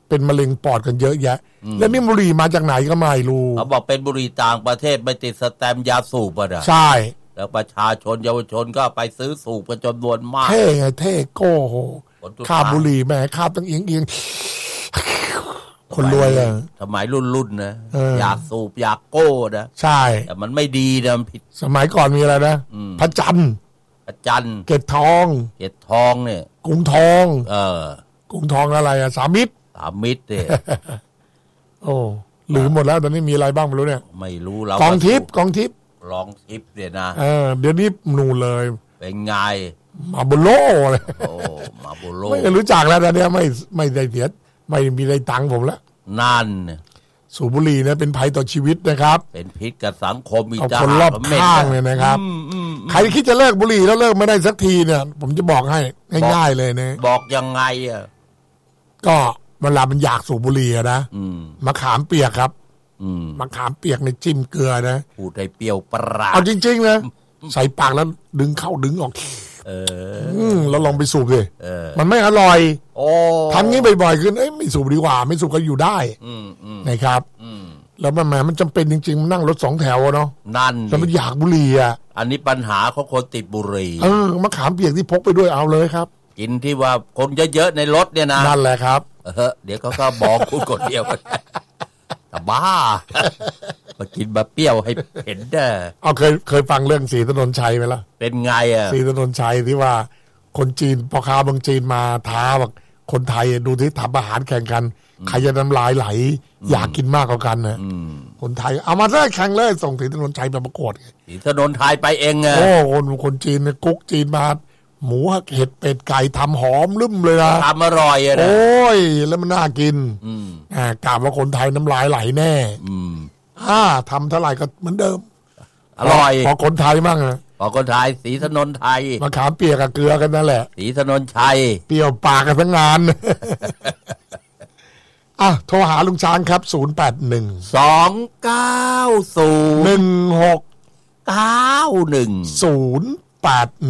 เป็นมะเร็งปอดกันเยอะแยะแล้วนี่บุหรี่มาจากไหนก็ไม่รู้เขาบอกเป็นบุหรี่ต่างประเทศไม่ติดสแตมป์ยาสูบอ่ะใช่แล้วประชาชนเยาวชนก็ไปซื้อสูบกันจำนวนมากเท่ไงเท่โก้โหคาบบุหรี่แม่คาบตั้งเอียงคนรวยอะสมัยรุ่นนะอยากสูบอยากโก้นะใช่แต่มันไม่ดีนะมันผิดสมัยก่อนมีอะไรนะพระจันทร์เกล็ดทองเนี่ยกุ้งทองกุ้งทองอะไรอะสามมิตรเนี่ยโอ้ลืมหมดแล้วตอนนี้มีอะไรบ้างไม่รู้เนี่ยไม่รู้แล้วกองทิพย์ลองทิพย์เนี่ยนะเดี๋ยวนี้นูเลยเป็นไงมาโบโลเลยมาโบโลไม่รู้จักแล้วตอนนี้ไม่ได้เสียไม่มีได้ตังค์ผมแล้วนั่นสูบบุหรี่เนี่ยเป็นภัยต่อชีวิตนะครับเป็นพิษกับสังคมมีคนรอบข้างเลยนะครับใครคิดจะเลิกบุหรี่แล้วเลิกไม่ได้สักทีเนี่ยผมจะบอกให้ง่ายๆเลยนะบอกยังไงอ่ะก็เวลามันอยากสูบบุหรี่นะมะขามเปียกครับมะขามเปียกในจิ้มเกลือนะพูดให้เปรี้ยวปราดเอาจริงๆนะใส่ปากแล้วดึงเข้าดึงออกแล้วลองไปสูบเลยมันไม่อร่อยทำงี้บ่อยๆขึ้นไม่สูบดีกว่าไม่สูบก็อยู่ได้นะครับแล้วมันจำเป็นจริงๆมันนั่งรถ2 แถวเนาะนั่นแล้วมันอยากบุหรี่อ่ะอันนี้ปัญหาของคนติดบุหรี่มะขามเปียกที่พกไปด้วยเอาเลยครับกินที่ว่าคนเยอะๆในรถเนี่ยนะนั่นแหละครับเดี๋ยวเขาก็บอกคุณคนเดียวแต่บ้ามากินมาเปรี้ยวให้เห็นได้เอาเคยฟังเรื่องศรีถนนชัยไหมล่ะเป็นไงอ่ะศรีถนนชัยที่ว่าคนจีนพ่อค้าเมืองจีนมาท้าบอกคนไทยดูที่ทำอาหารแข่งกันใครจะน้ำลายไหลอยากกินมากกว่ากันนะคนไทยเอามาได้แข่งเลยส่งศรีถนนชัยไปประกวดศรีถนนชัยไปเองไงคนจีนกุ๊กจีนมาหมูเห็ดเป็ดไก่ทำหอมลืมเลยนะทำอร่อยอะนะโอ้ยแล้วมันน่ากินกล่าวว่าคนไทยน้ำลายไหลแน่ทำเท่าไหร่ก็เหมือนเดิมอร่อยพอคนไทยมั่งนะพอคนไทยศรีถนนชัยมะขามเปียกกับเกลือกันนั่นแหละศรีถนนชัยเปรี้ยวปากกันทั้งงานโทรหาลุงช้างครับ081 290 91 081 290 1691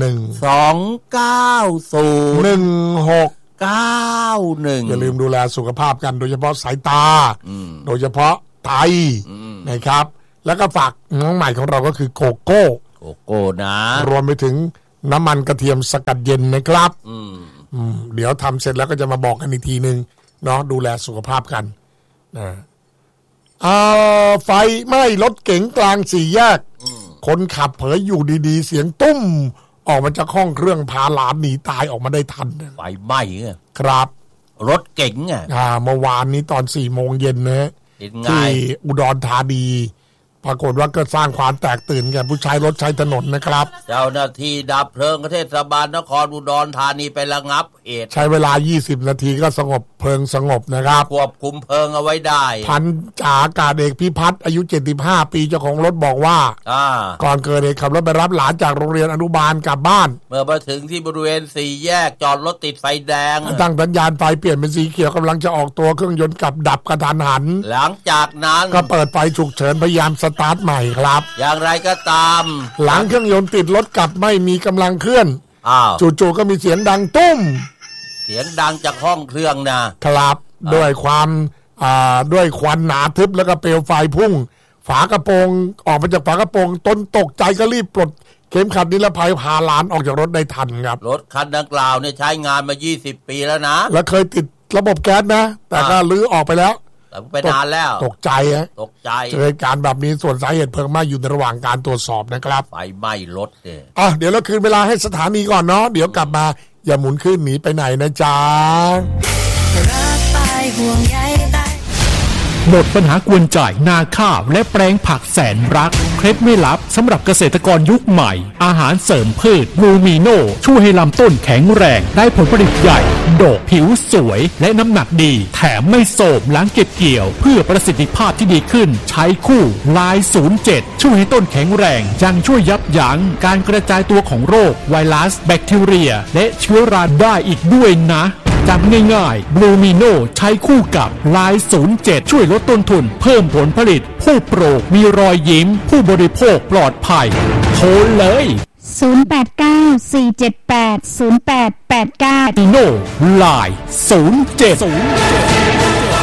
อย่าลืมดูแลสุขภาพกันโดยเฉพาะสายตาโดยเฉพาะไตนะครับแล้วก็ฝากน้องใหม่ของเราก็คือโกโก้นะรวมไปถึงน้ำมันกระเทียมสกัดเย็นนะครับเดี๋ยวทำเสร็จแล้วก็จะมาบอกกันอีกทีนึงเนาะดูแลสุขภาพกันนะไฟไหม้รถเก๋งกลาง4 แยกคนขับเผยอยู่ดีๆเสียงตุ้มออกมาจากห้องเครื่องพาหลานหนีตายออกมาได้ทันไฟไหม้ครับรถเก๋งเมื่อวานนี้ตอน4 โมงเย็นนะที่อุดรธานีปรากฏว่าก็สร้างความแตกตื่นแก่ผู้ใช้รถใช้ถนนนะครับเจ้าหน้าที่ดับเพลิงเทศบาลนครอุดรธานีไประงับเหตุใช้เวลา20 นาทีก็สงบเพลิงสงบนะครับควบคุมเพลิงเอาไว้ได้พันจ่าอากาศเอกพิพัฒน์อายุ75 ปีเจ้าของรถบอกว่าก่อนเกิดเหตุขับรถไปรับหลานจากโรงเรียนอนุบาลกลับบ้านเมื่อมาถึงที่บริเวณ4 แยกจอดรถติดไฟแดงตั้งสัญญาณไฟเปลี่ยนเป็นสีเขียวกำลังจะออกตัวเครื่องยนต์กลับดับกระทันหันหลังจากนั้นก็เปิดไฟฉุกเฉินพยายามสตาร์ทใหม่ครับอย่างไรก็ตามหลังเครื่องยนต์ติดรถกลับไม่มีกำลังเคลื่อนจู่ๆก็มีเสียงดังตุ้มเสียงดังจากห้องเครื่องนะครับด้วยความด้วยควันหนาทึบแล้วก็เปลวไฟพุ่งฝากระโปรงออกมาจากฝากระโปรงตนตกใจก็รีบปลดเข็มขัดนิรภัยพาหลานออกจากรถได้ทันครับรถคันดังกล่าวเนี่ยใช้งานมา20 ปีแล้วนะแล้วเคยติดระบบแก๊สนะแต่ก็ลื้อออกไปแล้วไปนานแล้วตกใจเจอการแบบนี้ส่วนสาเหตุเพลิงไหม้อยู่ในระหว่างการตรวจสอบนะครับไฟไหม้รถเนี่ยเดี๋ยวเราคืนเวลาให้สถานีก่อนเนาะเดี๋ยวกลับมาอย่าหมุนขึ้นหนีไปไหนนะจ๊ะรักไปห่วงใยหมดปัญหากวนใจนาข้าวและแปลงผักแสนรักเคล็ดไม่ลับสำหรับเกษตรกรยุคใหม่อาหารเสริมพืชบลูมิโนช่วยให้ลำต้นแข็งแรงได้ผลผลิตใหญ่ดอกผิวสวยและน้ำหนักดีแถมไม่โทรมหลังเก็บเกี่ยวเพื่อประสิทธิภาพที่ดีขึ้นใช้คู่ลาย07ช่วยให้ต้นแข็งแรงยังช่วยยับยั้งการกระจายตัวของโรคไวรัสแบคทีเรียและเชื้อราได้อีกด้วยนะจำง่ายๆบลูมิโนใช้คู่กับลาย07ช่วยลดต้นทุนเพิ่มผลผลิตผู้ปลูกมีรอยยิ้มผู้บริโภคปลอดภัยโทรเลย 089 478 0889 บลูมิโนลาย07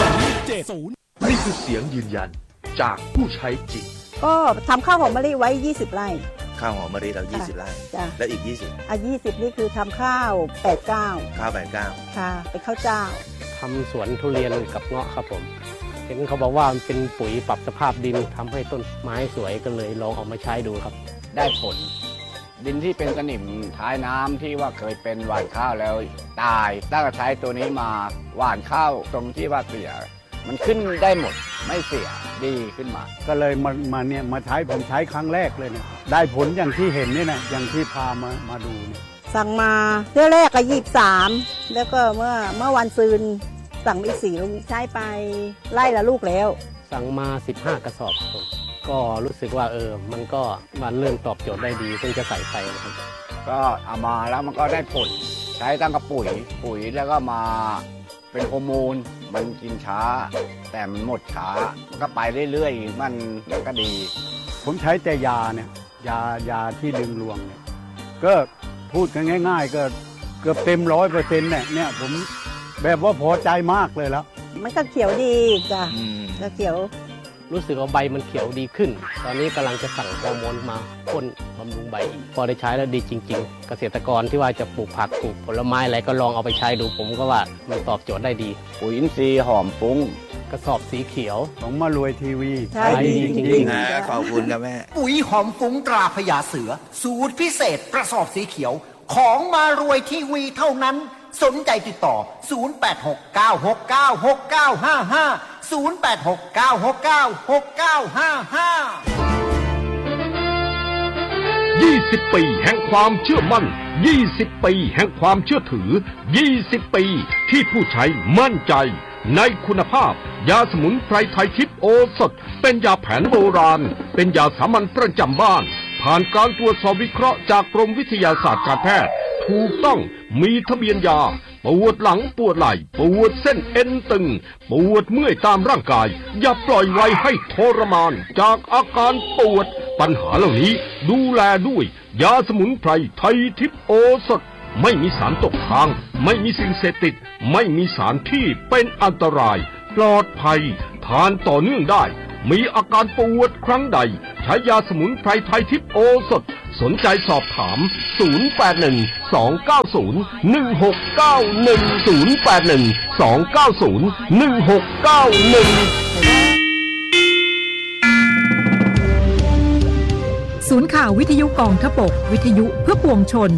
นี่คือเสียงยืนยันจากผู้ใช้จริงก็ทำข้าวหอมมะลิไว้20 ไร่ข้าวหอมมะลิเรา20 ไร่แล้วอีก20 20นี่คือทำข้าว89 ข้าว89 ค่ะเป็นข้าวเจ้าทำสวนทุเรียนกับเงาะครับผมเห็นเขาบอกว่ามันเป็นปุ๋ยปรับสภาพดินทำให้ต้นไม้สวยก็เลยลองเอามาใช้ดูครับได้ผลดินที่เป็นสนิมท้ายน้ำที่ว่าเคยเป็นหว่านข้าวแล้วตายตั้งแต่ใช้ตัวนี้มาหว่านข้าวตรงที่ว่าเสียมันขึ้นได้หมดไม่เสียดีขึ้นมาก็เลยมาใช้ผมใช้ครั้งแรกเลยเนี่ยได้ผลอย่างที่เห็นนี่นะอย่างที่พามาดูเนี่ยสั่งมาเที่ยวแรกก็23แล้วก็เมื่อวันซืนสั่งอีก4 ลูกใช้ไปไล่ละลูกแล้วสั่งมา15 กระสอบครับก็รู้สึกว่ามันก็มันเริ่มตอบโจทย์ได้ดีซึ่งจะใส่ไปนะครับก็เอามาแล้วมันก็ได้ผลใช้ตั้งกับปุ๋ยแล้วก็มาเป็นฮอร์โมนมันกินช้าแต่มันหมดช้ามันก็ไปเรื่อยๆมันก็ดีผมใช้แต่ยาเนี่ยยาที่ดึงรวงเนี่ยก็พูดกันง่ายๆก็เกือบเต็ม100%เนี่ยผมแบบว่าพอใจมากเลยแล้วมันก็เขียวดีจ้ะก็เขียวรู้สึกว่าใบมันเขียวดีขึ้นตอนนี้กำลังจะสั่งฮอร์โมนมาพ่นบำรุงใบอีกพอได้ใช้แล้วดีจริงๆเกษตรกรที่ว่าจะปลูกผักปลูกผลไม้อะไรก็ลองเอาไปใช้ดูผมก็ว่ามันตอบโจทย์ได้ดีปุ๋ยอินทรีย์หอมฟุ้งกระสอบสีเขียวของมารวยทีวีใช่ดีจริงๆขอบคุณครับแม่ปุ๋ยหอมฟุ้งตราพญาเสือสูตรพิเศษกระสอบสีเขียวของมารวยทีวีเท่านั้นสนใจติดต่อ0869696955 20 ปีแห่งความเชื่อมั่น20 ปีแห่งความเชื่อถือ20 ปีที่ผู้ใช้มั่นใจในคุณภาพยาสมุนไพรไทยทิพย์โอสถเป็นยาแผนโบราณเป็นยาสามัญประจำบ้านผ่านการตรวจสอบวิเคราะห์จากกรมวิทยาศาสตร์การแพทย์ถูกต้องมีทะเบียนยาปวดหลังปวดไหล่ปวดเส้นเอ็นตึงปวดเมื่อยตามร่างกายอย่าปล่อยไว้ให้ทรมานจากอาการปวดปัญหาเหล่านี้ดูแลด้วยยาสมุนไพรไทยทิพย์โอสถไม่มีสารตกค้างไม่มีสิ่งเสพติดไม่มีสารที่เป็นอันตรายปลอดภัยทานต่อเนื่องได้มีอาการปวดครั้งใดใช้ยาสมุนไพรไทยทิพย์โอสถสนใจสอบถามศูนย์ข่าววิทยุกองทพบกวิทยุเพื่อปวงชน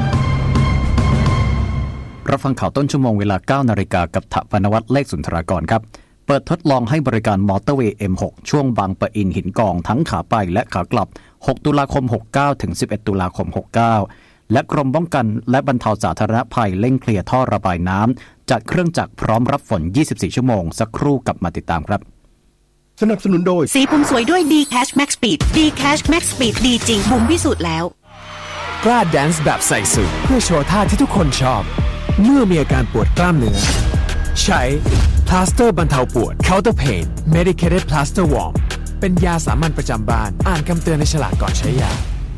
รับฟังข่าวต้นชั่วโมงเวลา 9 นาฬิกากับถปนวัฒน์เลขสุนทรากรครับเปิดทดลองให้บริการมอเตอร์เวย์ M6 ช่วงบางปะอินหินกองทั้งขาไปและขากลับ6 ตุลาคม 69 ถึง 11 ตุลาคม 69และกรมป้องกันและบรรเทาสาธารณภัยเร่งเคลียร์ท่อระบายน้ำจัดเครื่องจักรพร้อมรับฝน24 ชั่วโมงสักครู่กลับมาติดตามครับสนับสนุนโดยสีผมสวยด้วย D-Cash Max Speed D-Cash Max Speed ดีจริงบุ๋มพิสูจน์แล้วกล้าแดนซ์แบบใส่สูทเพื่อโชว์ท่าที่ทุกคนชอบเมื่อมีอาการปวดกล้ามเนื้อใช้พลาสเตอร์บรรเทาปวด Counter Pain Medicated Plaster Warm เป็นยาสามัญประจำบ้านอ่านคำเตือนในฉลากก่อนใช้ยา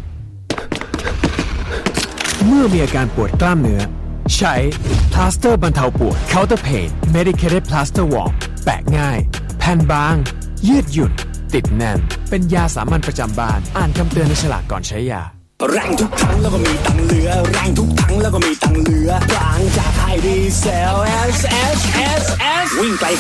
เมื่อมีอาการปวดกล้ามเนื้อใช้พลาสเตอร์บรรเทาปวด Counter Pain Medicated Plaster Warm แปะง่ายแผ่นบางยืดหยุ่นติดแน่นเป็นยาสามัญประจำบ้านอ่านคำเตือนในฉลากก่อนใช้ยาแรงทุกครั้งแล้วก็มีตังเหลือแรงทุกครั้งแล้วก็มีตังเหลือบางจากไฮดีเซล S วิ่งไกล